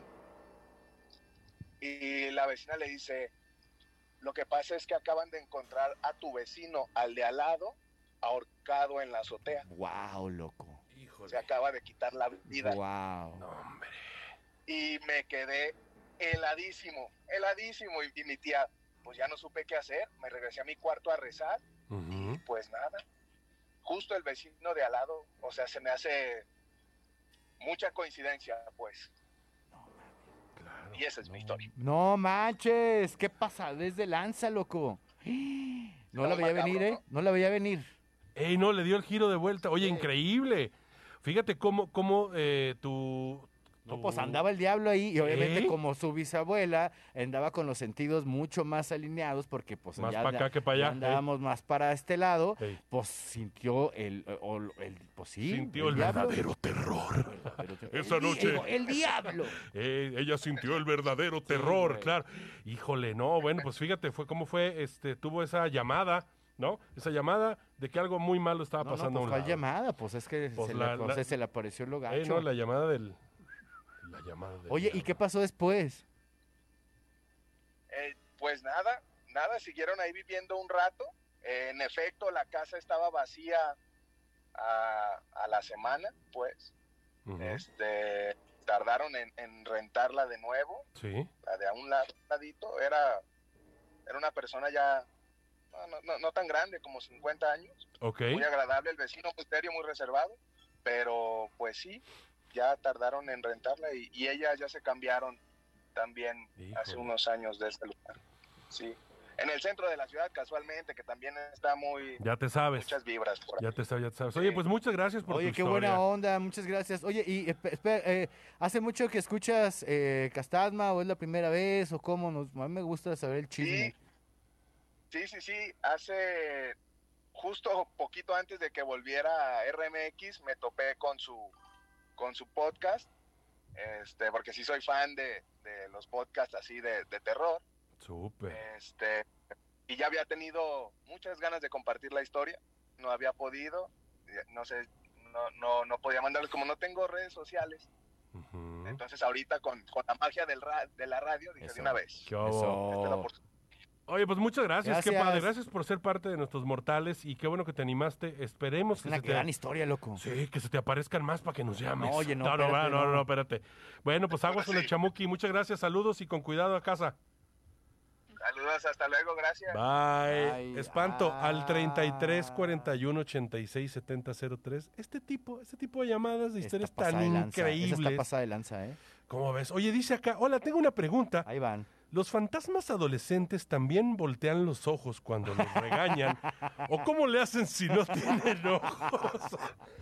Y la vecina le dice, lo que pasa es que acaban de encontrar a tu vecino, al de al lado, ahorcado en la azotea. Wow, loco. Híjole. Se acaba de quitar la vida. Wow. No, hombre. Y me quedé heladísimo, heladísimo. Y, y mi tía, pues ya no supe qué hacer. Me regresé a mi cuarto a rezar Ujú. y pues nada. Justo el vecino de al lado, o sea, se me hace mucha coincidencia, pues. Claro. Y esa es mi historia. No manches, ¿qué pasa? Desde lanza, loco. No No, la veía macabro, venir, ¿eh? No la veía venir. Ey, no, le dio el giro de vuelta. Oye, Sí. increíble. Fíjate cómo, cómo eh, tu, No, tu- pues andaba el diablo ahí y obviamente ¿Eh? como su bisabuela andaba con los sentidos mucho más alineados porque pues Más ya, pa' acá que pa' allá, ya andábamos más para este lado, Ey. pues sintió el, o- el, pues sí, Sintió el diablo. verdadero terror. El verdadero terror. Esa El di- noche. El, el diablo. Eh, ella sintió el verdadero terror, güey. claro. Híjole, no, bueno, pues fíjate, fue cómo fue, este, tuvo esa llamada ¿no? Esa llamada de que algo muy malo estaba No, no, pasando pues, a un ¿cuál lado. llamada? Pues es que Pues se, la- le, la- se le apareció lo gacho. Eh, no, la llamada del... La llamada del Oye, ¿y diablo. qué pasó después? Eh, pues nada, nada, siguieron ahí viviendo un rato. Eh, en efecto, la casa estaba vacía a, a la semana, pues. Ujú. Este, tardaron en, en rentarla de nuevo, Sí. la de a un lado- ladito. Era, era una persona ya no, no, no, no tan grande, como cincuenta años. Ok. Muy agradable el vecino, muy serio, muy reservado. Pero pues sí, ya tardaron en rentarla y, y ellas ya se cambiaron también hace Híjole. unos años de este lugar. Sí. En el centro de la ciudad, casualmente, que también está muy... Ya te sabes. Muchas vibras por Ya ahí. te sabes, ya te sabes. Oye, pues muchas gracias por Oye, tu qué historia. buena onda, muchas gracias. Oye, y espe- espera, eh, ¿hace mucho que escuchas eh, Castasma o es la primera vez o cómo? Nos, a mí me gusta saber el chisme. Sí, sí, sí. Hace justo poquito antes de que volviera a R M X, me topé con su, con su podcast, este, porque sí soy fan de, de los podcasts así de, de terror. Súper. Este, y ya había tenido muchas ganas de compartir la historia, no había podido, no sé, no, no, no podía mandarles, como no tengo redes sociales, Ujú. entonces ahorita con, con la magia del ra- de la radio dije Eso. de una vez, ¿Qué hubo? Eso. esta es la oportunidad. Oye, pues muchas gracias. Qué Gracias. padre. Gracias por ser parte de nuestros mortales y qué bueno que te animaste. Esperemos Es que una se te... gran historia, loco. Sí, que se te aparezcan más para que nos llames. No, oye, no, no, no, espérate, no, no, no. no, espérate. Bueno, pues aguas con el chamuqui. Muchas gracias, saludos y con cuidado a casa. Saludos, hasta luego, gracias. Bye. Ay, Espanto al ah. treinta y tres cuarenta y uno ochenta y seis setenta cero tres. Este tipo, este tipo de llamadas de historias Está pasada tan de lanza, esa increíbles. está pasada de lanza, ¿eh? ¿Cómo ves? Oye, dice acá, hola, tengo una pregunta. Ahí van. ¿Los fantasmas adolescentes también voltean los ojos cuando los regañan? ¿O cómo le hacen si no tienen ojos?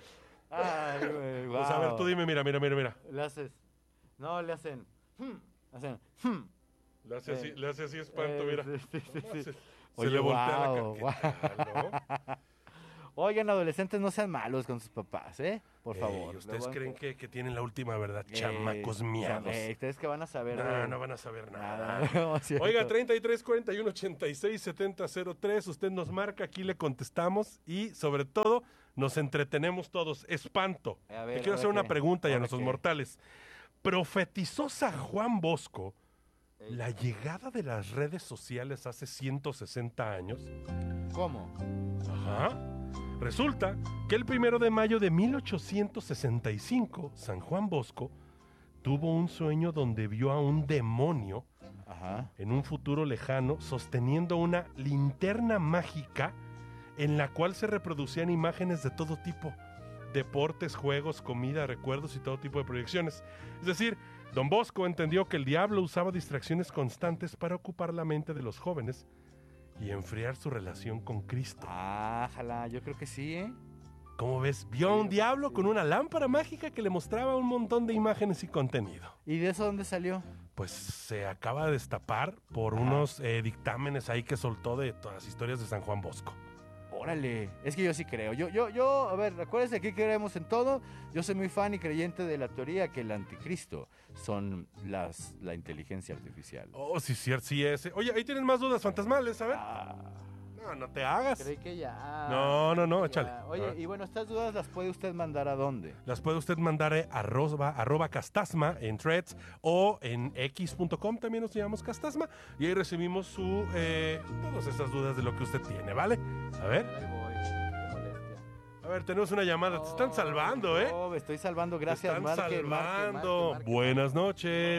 Ay, güey, Pues a ver, guau. tú dime, mira, mira, mira, mira. Le haces. No, le hacen. hmm, hacen. hmm. Le hace así, Eh, le hace así espanto, Eh, mira. sí, sí, sí, Nomás sí. Se, se Oye, le voltea guau, la cara. ¿Qué tal, no? Oigan, adolescentes, no sean malos con sus papás, ¿eh? Por Ey, favor. ¿Ustedes Luego- creen que, que tienen la última verdad? Eh, Chamacos miados. eh, ustedes que van a saber. No, de- no van a saber nada. nada. No, es cierto. Oiga, treinta y tres cuarenta y uno ochenta y seis setenta cero tres, usted nos marca, aquí le contestamos y sobre todo nos entretenemos todos. Espanto. A ver, Te a quiero ver hacer una qué. pregunta y a Ahora nuestros qué. mortales. ¿Profetizó San Juan Bosco Ey. la llegada de las redes sociales hace ciento sesenta años? ¿Cómo? Ajá. Resulta que el primero de mayo de mil ochocientos sesenta y cinco, San Juan Bosco tuvo un sueño donde vio a un demonio Ajá. en un futuro lejano sosteniendo una linterna mágica en la cual se reproducían imágenes de todo tipo, deportes, juegos, comida, recuerdos y todo tipo de proyecciones. Es decir, Don Bosco entendió que el diablo usaba distracciones constantes para ocupar la mente de los jóvenes y enfriar su relación con Cristo. Ah, jala, yo creo que sí, ¿eh? ¿Cómo ves? Vio a un diablo con una lámpara mágica que le mostraba un montón de imágenes y contenido. ¿Y de eso dónde salió? Pues se acaba de destapar por Ajá. unos eh, dictámenes ahí que soltó de todas las historias de San Juan Bosco. Órale, es que yo sí creo. Yo, yo, yo, a ver, acuérdense, aquí creemos en todo. Yo soy muy fan y creyente de la teoría que el anticristo son las, la inteligencia artificial. Oh, sí, cierto, sí, ese. Oye, ahí tienes más dudas fantasmales, a ver. Ah, No, no te hagas. creí que ya. No, no, no, Ya. échale. A Oye, ver. y bueno, estas dudas las puede usted mandar a dónde? Las puede usted mandar a arroba, arroba castasma en threads o en x punto com, también nos llamamos castasma, y ahí recibimos su eh, todas esas dudas de lo que usted tiene, ¿vale? A ver, Ahí voy, qué molestia. a ver, tenemos una llamada, te están salvando, ¿eh? No, me estoy salvando, Te gracias. están marque, marque, salvando. marque, marque. Buenas noches.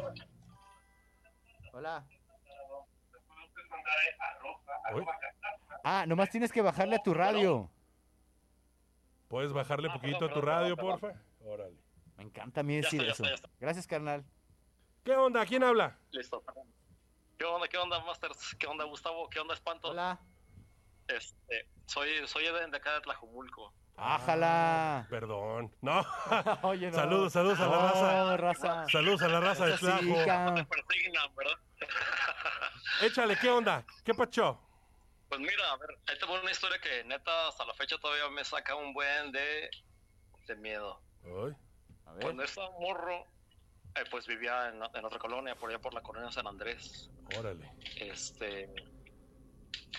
Hola. Uy, Ah, nomás tienes que bajarle a tu radio. ¿puedes bajarle poquito a tu radio, porfa? Órale. Me encanta a mí decir eso. Gracias, carnal. ¿Qué onda? ¿Quién habla? Listo. ¿Qué onda, qué onda, Masters? ¿Qué onda, Gustavo? ¿Qué onda, Espanto? Hola. Este, soy, soy Eden de acá de Tlajumulco. Ájala. Perdón. No. Oye, no. Saludos, saludos a la raza. No, raza. Saludos a la raza de Eso sí, Tlajo. cabrón. Persignan, ¿verdad? Échale, ¿qué onda? ¿Qué pacho? Pues mira, a ver, ahí te voy una historia que neta hasta la fecha todavía me saca un buen de, de miedo. Ay. A ver. Cuando estaba morro, eh, pues vivía en, en otra colonia, por allá por la colonia San Andrés. Órale. Este,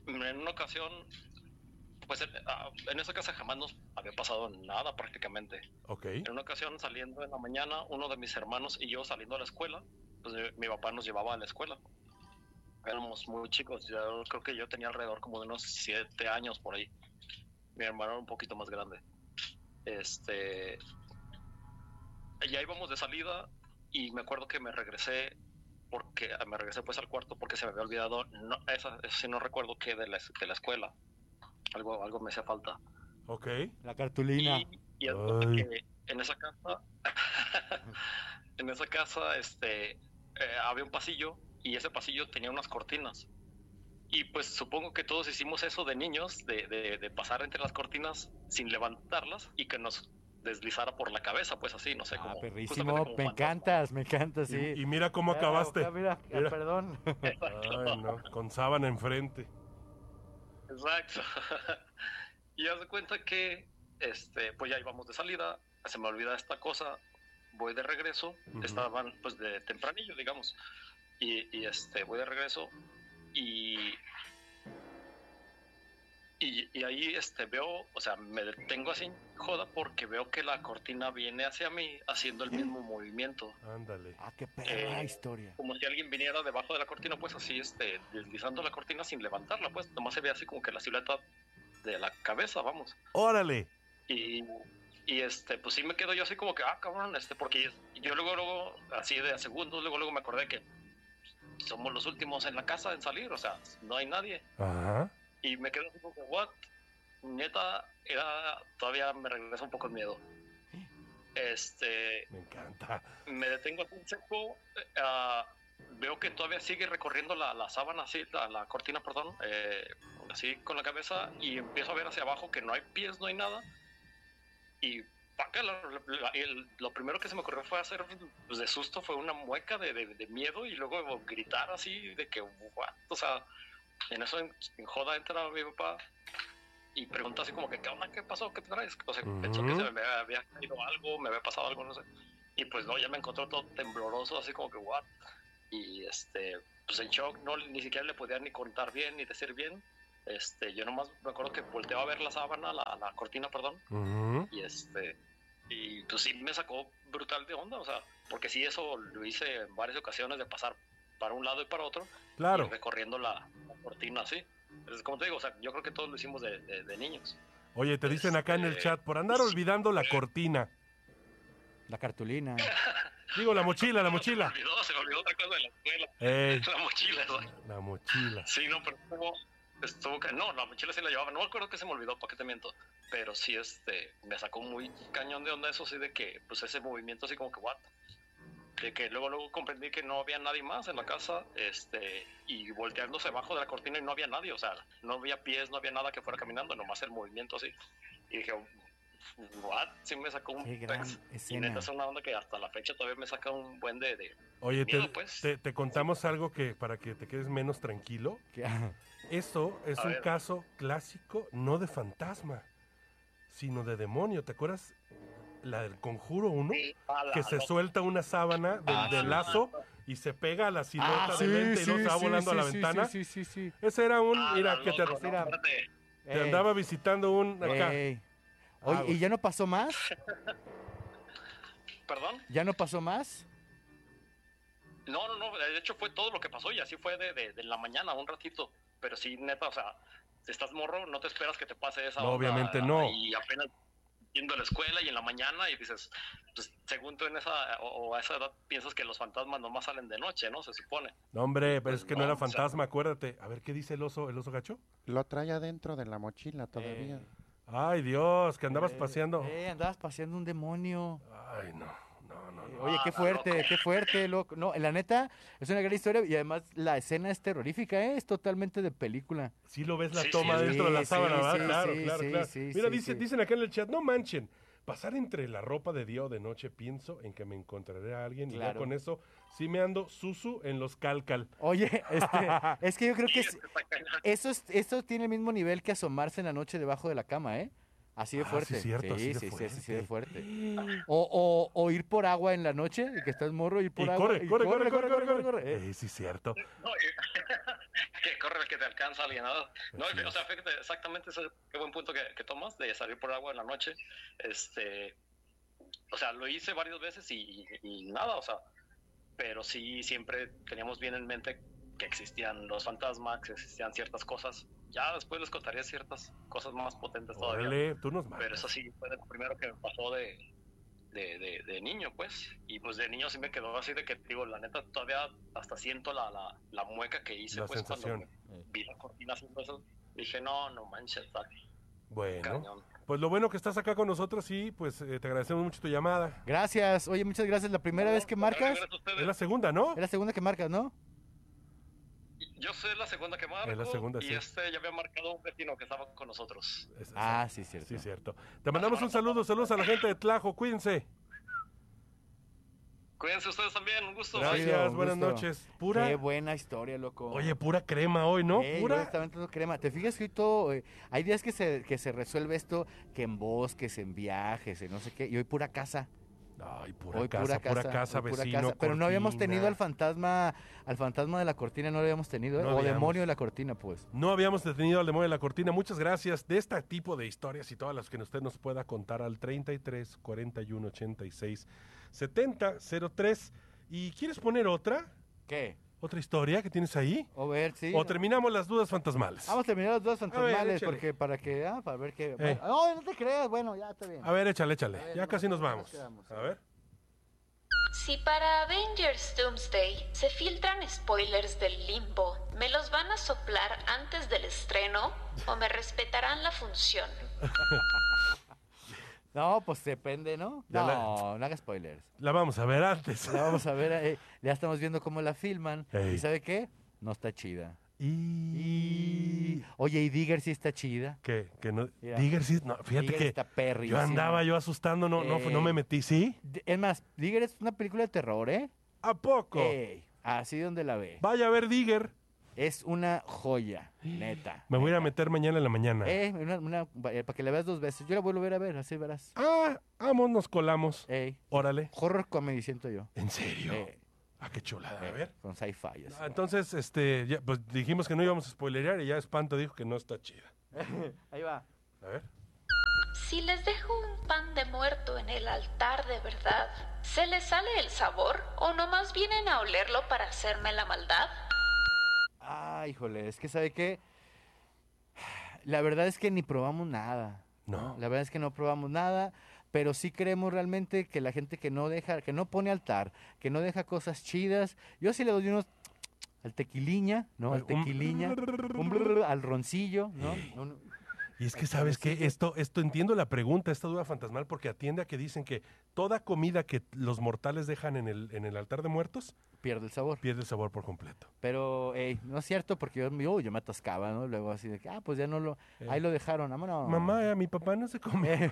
en una ocasión, pues en, ah, en esa casa jamás nos había pasado nada prácticamente. Ok. En una ocasión saliendo en la mañana, uno de mis hermanos y yo saliendo a la escuela, pues eh, mi papá nos llevaba a la escuela. Éramos muy chicos, yo creo que yo tenía alrededor como de unos siete años por ahí. Mi hermano era un poquito más grande. Este, ya íbamos de salida y me acuerdo que me regresé porque me regresé pues al cuarto porque se me había olvidado, no, esa, eso sí no recuerdo qué de la, de la escuela. Algo, algo me hacía falta. Ok. La cartulina. Y, y es que en esa casa, en esa casa, este, eh, había un pasillo y ese pasillo tenía unas cortinas. Y pues supongo que todos hicimos eso de niños, de, de, de pasar entre las cortinas sin levantarlas y que nos deslizara por la cabeza, pues así, no sé, Ah, como... perrísimo, justamente como me fantasma. encantas, me encantas, sí. Y, y mira cómo Ah, acabaste. acá, mira, ah, Mira. perdón. Ay, no, con sábana enfrente. Exacto. Y haz de cuenta que, este, pues ya íbamos de salida, se me olvida esta cosa, voy de regreso, Ujú. estaban pues de tempranillo, digamos, y, y este, voy de regreso y, y, y ahí este, veo, o sea, me detengo así, joda, porque veo que la cortina viene hacia mí haciendo el mismo movimiento. Ándale. Ah, qué perra Eh, historia. Como si alguien viniera debajo de la cortina, pues así, este, deslizando la cortina sin levantarla, pues nomás se ve así como que la silueta de la cabeza, vamos. Órale. Y, y este, pues sí me quedo yo así como que, ah, cabrón, este, porque yo luego, luego, así de a segundos, luego, luego me acordé que somos los últimos en la casa en salir, o sea, no hay nadie. Ajá. Y me quedo así como que, what? Neta, era, todavía me regresa un poco el miedo. Este, Me encanta. me detengo aquí un seco, ah, veo que todavía sigue recorriendo la, la sábana, así, la, la cortina, perdón, eh, así con la cabeza, y empiezo a ver hacia abajo que no hay pies, no hay nada, y paca, la- la- el- lo primero que se me ocurrió fue hacer, pues, de susto, fue una mueca de, de- de miedo, y luego gritar así, de que, what, o sea, en eso en, en joda entra mi papá, y pregunta así como que, ¿qué onda? ¿Qué pasó? ¿Qué te traes? O sea, Ujú. pensó que se me había caído algo, me había pasado algo, no sé. Y pues no, ya me encontró todo tembloroso, así como que, what? Y este, pues en shock, no, ni siquiera le podía ni contar bien, ni decir bien. Este, yo nomás me acuerdo que volteaba a ver la sábana, la, la cortina, perdón, Ujú. y este, y pues sí me sacó brutal de onda, o sea, porque sí eso lo hice en varias ocasiones de pasar para un lado y para otro, Claro. y recorriendo la, la cortina así. Entonces, como te digo, o sea, yo creo que todos lo hicimos de, de, de niños. Oye, te dicen acá en el Este, chat, por andar olvidando la cortina. La cartulina. Digo, la mochila, la Se me mochila. olvidó, se me olvidó otra cosa de la escuela. Ey, La mochila, exacto. la mochila. Sí, no, pero estuvo, estuvo ca- no, la mochila sí la llevaba, no me acuerdo que se me olvidó, ¿para qué te miento? Pero sí, este, me sacó muy cañón de onda eso, sí, de que, pues ese movimiento así como que, what, de que luego, luego comprendí que no había nadie más en la casa, este, y volteándose abajo de la cortina y no había nadie, o sea, no había pies, no había nada que fuera caminando, nomás el movimiento así, y dije, what, sí me sacó un Qué gran pex. Y escena. neta es una onda que hasta la fecha todavía me saca un buen de, de Oye, te, miedo, pues. te- te contamos algo que para que te quedes menos tranquilo. Que- Esto es A un ver. caso clásico, no de fantasma, sino de demonio. ¿Te acuerdas la del Conjuro uno? A la- Que se no, suelta una sábana del, Ah, del sí. lazo y se pega a la silueta Ah, del sí, ente y luego sí, se va sí, volando a la sí, sí, ventana. Sí, sí, sí, sí. Ese era un, Ah, mira, la que te, loco, no, Mira. espérate. te Ey, andaba visitando un acá. ey. Oye, Ah, ¿y güey. ya no pasó más? ¿Perdón? ¿Ya no pasó más? No, no, no, de hecho fue todo lo que pasó y así fue de, de, de la mañana, un ratito. Pero sí, neta, o sea, si estás morro, no te esperas que te pase esa No, onda, obviamente no. Y apenas yendo a la escuela y en la mañana y dices, pues según tú en esa, o, o a esa edad piensas que los fantasmas nomás salen de noche, ¿no? Se supone. No, hombre, pero es que no, No, era o sea- fantasma, acuérdate. A ver, ¿qué dice el oso, el oso gacho? Lo trae adentro de la mochila todavía. Eh, Ay, Dios, que andabas eh, paseando. Eh, andabas paseando un demonio. Ay, no, no, no, Eh, no. Oye, qué Ah, fuerte, loco. qué fuerte, loco. No, la neta, es una gran historia y además la escena es terrorífica, ¿eh? Es totalmente de película. Sí lo ves la Sí, toma sí, dentro de la sí, sábana, sí, ¿verdad? sí, claro, sí, claro, sí, claro. sí, Mira, sí, dice, sí. dicen acá en el chat, no manchen, pasar entre la ropa de día o de noche, pienso en que me encontraré a alguien y ya Claro. con eso sí me ando susu en los calcal. Oye, este, es que yo creo que es- Está cañón. eso, es, eso tiene el mismo nivel que asomarse en la noche debajo de la cama, ¿eh? Así de Ah, sí, fuerte. cierto, así de sí, sí, sí, sí, de fuerte. fuerte. O, o, o ir por agua en la noche, que estás morro, ir por Y agua. corre, corre, corre, corre, corre, corre. Eh, sí, cierto. No, y- que corre el que te siempre alcanza a alguien. ¿no? No, o sea, fíjate, exactamente ese qué buen punto que, que tomas de salir por agua en la noche. Este, o sea, lo hice varias veces y, y nada, o sea, pero sí siempre teníamos bien en mente que existían los fantasmas, que existían ciertas cosas. Ya después les contaría ciertas cosas más potentes todavía. Órale, tú nos mandas. Pero eso sí fue lo primero que me pasó de, de, de, de niño, pues. Y pues de niño sí me quedó así de que, digo, la neta, todavía hasta siento la, la, la mueca que hice, La pues, sensación. cuando vi la cortina haciendo eso. Dije, no, no manches, dale. Bueno, Cañón. pues lo bueno que estás acá con nosotros y pues eh, te agradecemos mucho tu llamada. Gracias. Oye, muchas gracias. ¿La primera vez que marcas? Gracias a ustedes. Es la segunda, ¿no? Es la segunda que marcas, ¿no? Yo soy la segunda que marco. Es la segunda, y sí. este ya había marcado un vecino que estaba con nosotros. Es- Ah, sí, cierto. Sí, cierto. Te mandamos un saludo, saludos a la gente de Tlajo, cuídense. Cuídense ustedes también, un gusto. Gracias, Chido, un buenas gusto. noches. Pura, Qué buena historia, loco. oye, pura crema hoy, ¿no? Ey, Pura. yo estaba entrando crema. ¿Te fijas que hoy todo, eh, hay días que se, que se resuelve esto, que en bosques, en viajes, en no sé qué, y hoy pura casa. Ay, pura Hoy casa, pura pura casa, casa, hoy pura vecino, casa. Pero no habíamos cortina. tenido al fantasma, al fantasma de la cortina, no lo habíamos tenido, ¿eh? No o habíamos. demonio de la cortina, pues. No habíamos detenido al demonio de la cortina. Muchas gracias de este tipo de historias y todas las que usted nos pueda contar al treinta y tres, cuarenta y uno, ochenta y seis, setenta, cero tres. ¿Y quieres poner otra? ¿Qué? ¿Otra historia que tienes ahí? O ver, sí. ¿O terminamos las dudas fantasmales? Vamos a terminar los dos fantasmales, échale. porque para que, ah, para ver qué. Eh. bueno, no, no te creas, bueno, ya está bien. A ver, échale, échale. A ver, Ya no, casi nos no nos vamos. quedamos. A ver. Si para Avengers Doomsday se filtran spoilers del Limbo, ¿me los van a soplar antes del estreno o me respetarán la función? No, pues depende, ¿no? Ya No, la- no hagas spoilers. La vamos a ver antes. La vamos a ver, eh, ya estamos viendo cómo la filman. Ey. ¿Y sabe qué? No está chida. Y... Oye, ¿y Digger sí está chida? ¿Qué? Que no... Mira. Digger sí... No, fíjate Digger que está perrísima. yo andaba yo asustando, no, no, no me Ey. metí, ¿sí? D- Es más, Digger es una película de terror, ¿eh? ¿A poco? Ey, así donde la ve. Vaya a ver Digger. Es una joya, neta. Me voy a ir a neta. meter mañana en la mañana. Eh, una, una- eh, para que la veas dos veces. Yo la vuelvo a ver a ver, así verás. Ah, vamos, nos colamos. Ey, Órale. horror comedy, siento yo. ¿En serio? Eh, Ah, qué chulada. A eh, ver. Con sci-fi. así. Ah, entonces, este, ya, pues dijimos que no íbamos a spoilerear y ya Espanto dijo que no está chida. Ahí va. A ver. Si les dejo un pan de muerto en el altar de verdad, ¿se les sale el sabor o nomás vienen a olerlo para hacerme la maldad? Ah, híjole, es que ¿sabe qué? La verdad es que ni probamos nada. No. La verdad es que no probamos nada, pero sí creemos realmente que la gente que no deja, que no pone altar, que no deja cosas chidas, yo sí le doy unos al tequiliña, ¿no? Al Un- tequiliña, un brr, al roncillo, ¿no? Un- Y es que Ay, sabes que pobrecillo. esto, esto entiendo la pregunta, esta duda fantasmal, porque atiende a que dicen que toda comida que los mortales dejan en el, en el altar de muertos pierde el sabor. pierde el sabor por completo. Pero, ey, no es cierto, porque yo, yo, yo me atascaba, ¿no? Luego así de que, ah, pues ya no lo, Eh. ahí lo dejaron, vámonos. Mamá, a mi papá no se come.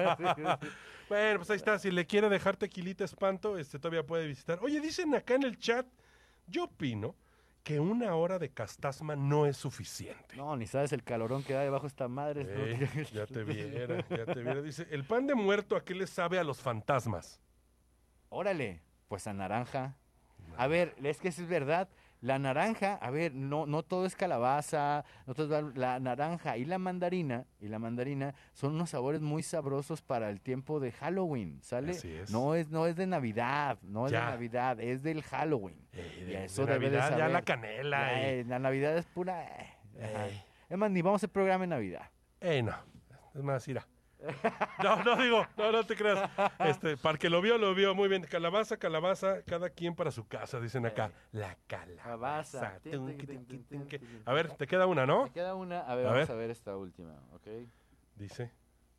Bueno, pues ahí está. Si le quiere dejar tequilita Espanto, este todavía puede visitar. Oye, dicen acá en el chat, yo opino que una hora de castasma no es suficiente. No, ni sabes el calorón que da debajo de esta madre. ¿no? Ey, ya te viera, ya te viera. Dice, ¿el pan de muerto a qué le sabe a los fantasmas? Órale, pues a naranja. A ver, es que eso es verdad. La naranja, a ver, no, no todo es calabaza, no todo es- la naranja y la mandarina, y la mandarina son unos sabores muy sabrosos para el tiempo de Halloween, ¿sale? Así es. No es, no es de Navidad, no es Ya. de Navidad, es del Halloween. Ey, Y de, eso de debe de Navidad ya saber. la canela. Ya, y- eh, la Navidad es pura. eh, ajá. Ey. Es más, ni vamos a hacer programa en Navidad. Eh, no. Es más, irá. No, no digo, no, no te creas. Este, para el que lo vio, lo vio muy bien. Calabaza, calabaza, cada quien para su casa, dicen acá. La calabaza. Calabaza. Tun, Tin, tin, tin, tin, tin, tin, tin, que- tin. A ver, te queda una, ¿no? Me queda una, a ver, A vamos ver. a ver esta última, ¿ok? Dice.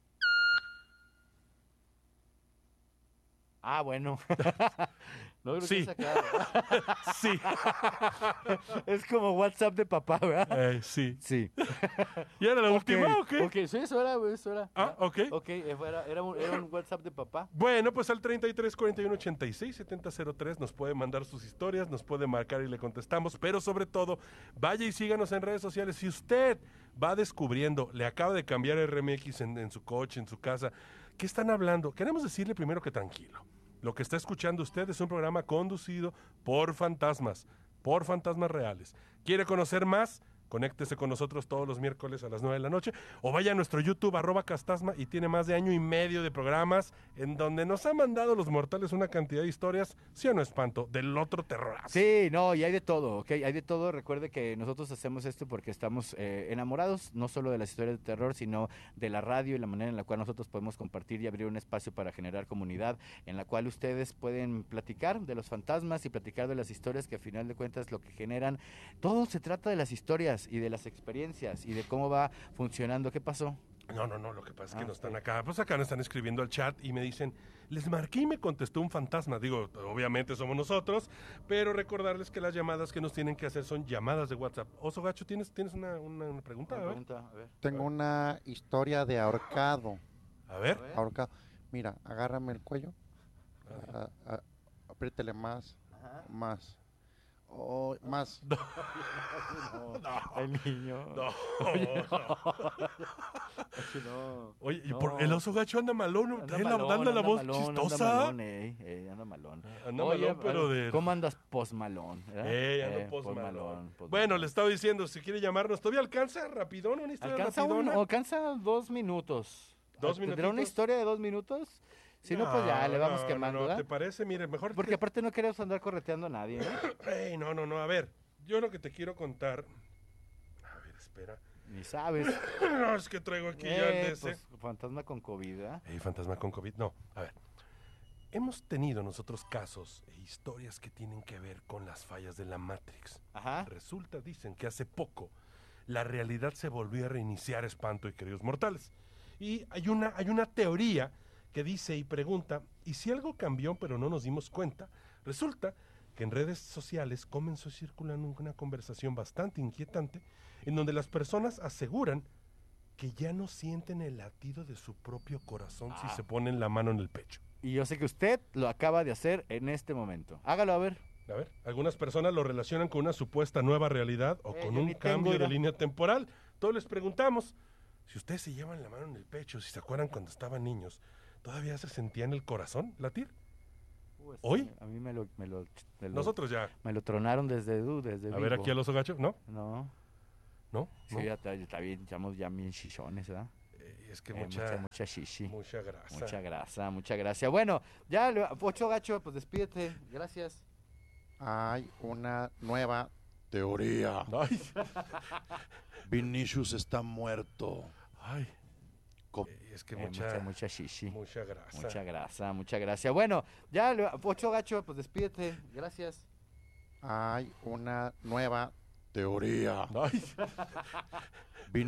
Ah, bueno. No creo Sí. que sacar. Sí. Es como WhatsApp de papá, ¿verdad? Eh, sí. Sí. ¿Y era la última o Ok, qué? ok, sí, eso era, güey, eso era. Ah, Ya. ok. Ok, eh, era, era un, era un WhatsApp de papá. Bueno, pues al treinta y tres, cuarenta y uno, ochenta y seis, setenta cero tres nos puede mandar sus historias, nos puede marcar y le contestamos, pero sobre todo, vaya y síganos en redes sociales. Si usted va descubriendo, le acaba de cambiar R M X en, en su coche, en su casa, ¿qué están hablando? Queremos decirle primero que tranquilo. Lo que está escuchando usted es un programa conducido por fantasmas, por fantasmas reales. ¿Quiere conocer más? Conéctese con nosotros todos los miércoles a las nueve de la noche o vaya a nuestro YouTube, arroba Castasma, y tiene más de año y medio de programas en donde nos ha mandado los mortales una cantidad de historias, ¿sí o no, Espanto? Del otro terrorazo. Sí, no, y hay de todo, ¿ok? Hay de todo. Recuerde que nosotros hacemos esto porque estamos eh, enamorados, no solo de las historias de terror, sino de la radio y la manera en la cual nosotros podemos compartir y abrir un espacio para generar comunidad, en la cual ustedes pueden platicar de los fantasmas y platicar de las historias que a final de cuentas lo que generan. Todo se trata de las historias y de las experiencias y de cómo va funcionando. ¿Qué pasó? No, no, no, lo que pasa es que Ah, no están ok. acá. Pues acá nos están escribiendo al chat y me dicen, les marqué y me contestó un fantasma. Digo, obviamente somos nosotros, pero recordarles que las llamadas que nos tienen que hacer son llamadas de WhatsApp. Oso Gacho, ¿tienes, tienes una, una- una pregunta? A Una ver. pregunta, a ver. Tengo una historia de ahorcado. A ver. A ver. Ahorcado. Mira, agárrame el cuello. a- a- apriétele más, Ajá. más. Oh, más. No, el niño. No, Oye, no. Oye, no. Oye, ¿y No. por el Oso Gacho anda malón? Anda Trae la, malón, anda la anda voz malón, anda chistosa. malón, eh, eh, anda malón. Anda Oye, malón, pero a ver, de... ¿cómo andas posmalón? Eh, ando Eh, posmalón. posmalón, posmalón. Bueno, le estaba diciendo, si quiere llamarnos, ¿todavía alcanza rapidón una historia Alcanza, un, rapidona? alcanza dos minutos. ¿Dos ¿Tendrá una minutitos? historia de dos minutos? Si no, pues ya le vamos no, quemando, no, no, ¿verdad? ¿te parece? Mire, mejor... Porque que- aparte no queremos andar correteando a nadie, ¿no? Ey, no, no, no, a ver, yo lo que te quiero contar... A ver, espera. Ni sabes. No, es que traigo aquí ya el Eh, de ese. pues, fantasma con COVID, ¿verdad? Ey, fantasma con COVID, no, a ver. Hemos tenido nosotros casos e historias que tienen que ver con las fallas de la Matrix. Ajá. Resulta, dicen, que hace poco la realidad se volvió a reiniciar, Espanto y queridos mortales. Y hay una, hay una teoría que dice y pregunta, ¿y si algo cambió pero no nos dimos cuenta? Resulta que en redes sociales comenzó a circular una conversación bastante inquietante en donde las personas aseguran que ya no sienten el latido de su propio corazón si Ah. se ponen la mano en el pecho. Y yo sé que usted lo acaba de hacer en este momento. Hágalo a ver. A ver, algunas personas lo relacionan con una supuesta nueva realidad o Eh, con yo un ni tengo, cambio de mira. línea temporal. Todos les preguntamos, si ustedes se llevan la mano en el pecho, si se acuerdan cuando estaban niños, ¿todavía se sentían el corazón latir? ¿Hoy? A mí me lo, me lo, me lo- Nosotros ya. me lo tronaron desde, uh, desde A ver vivo. aquí al oso gacho, ¿no? No, ¿No? sí, ¿No? ya está, ya está bien, estamos ya bien chichones, ¿verdad? Eh, es que Eh, mucha, mucha, mucha shishi. mucha grasa. Mucha grasa, mucha gracia. Bueno, ya, le- Ocho Gacho, pues despídete. Gracias. Hay una nueva teoría. Ay, Vinicius está muerto. ay. Co- Eh, es que Eh, mucha, mucha, mucha shishi. mucha grasa. Mucha grasa, mucha gracia. Bueno, ya, le- Ocho Gacho, pues despídete. Gracias. Hay una nueva Teoría. Ay.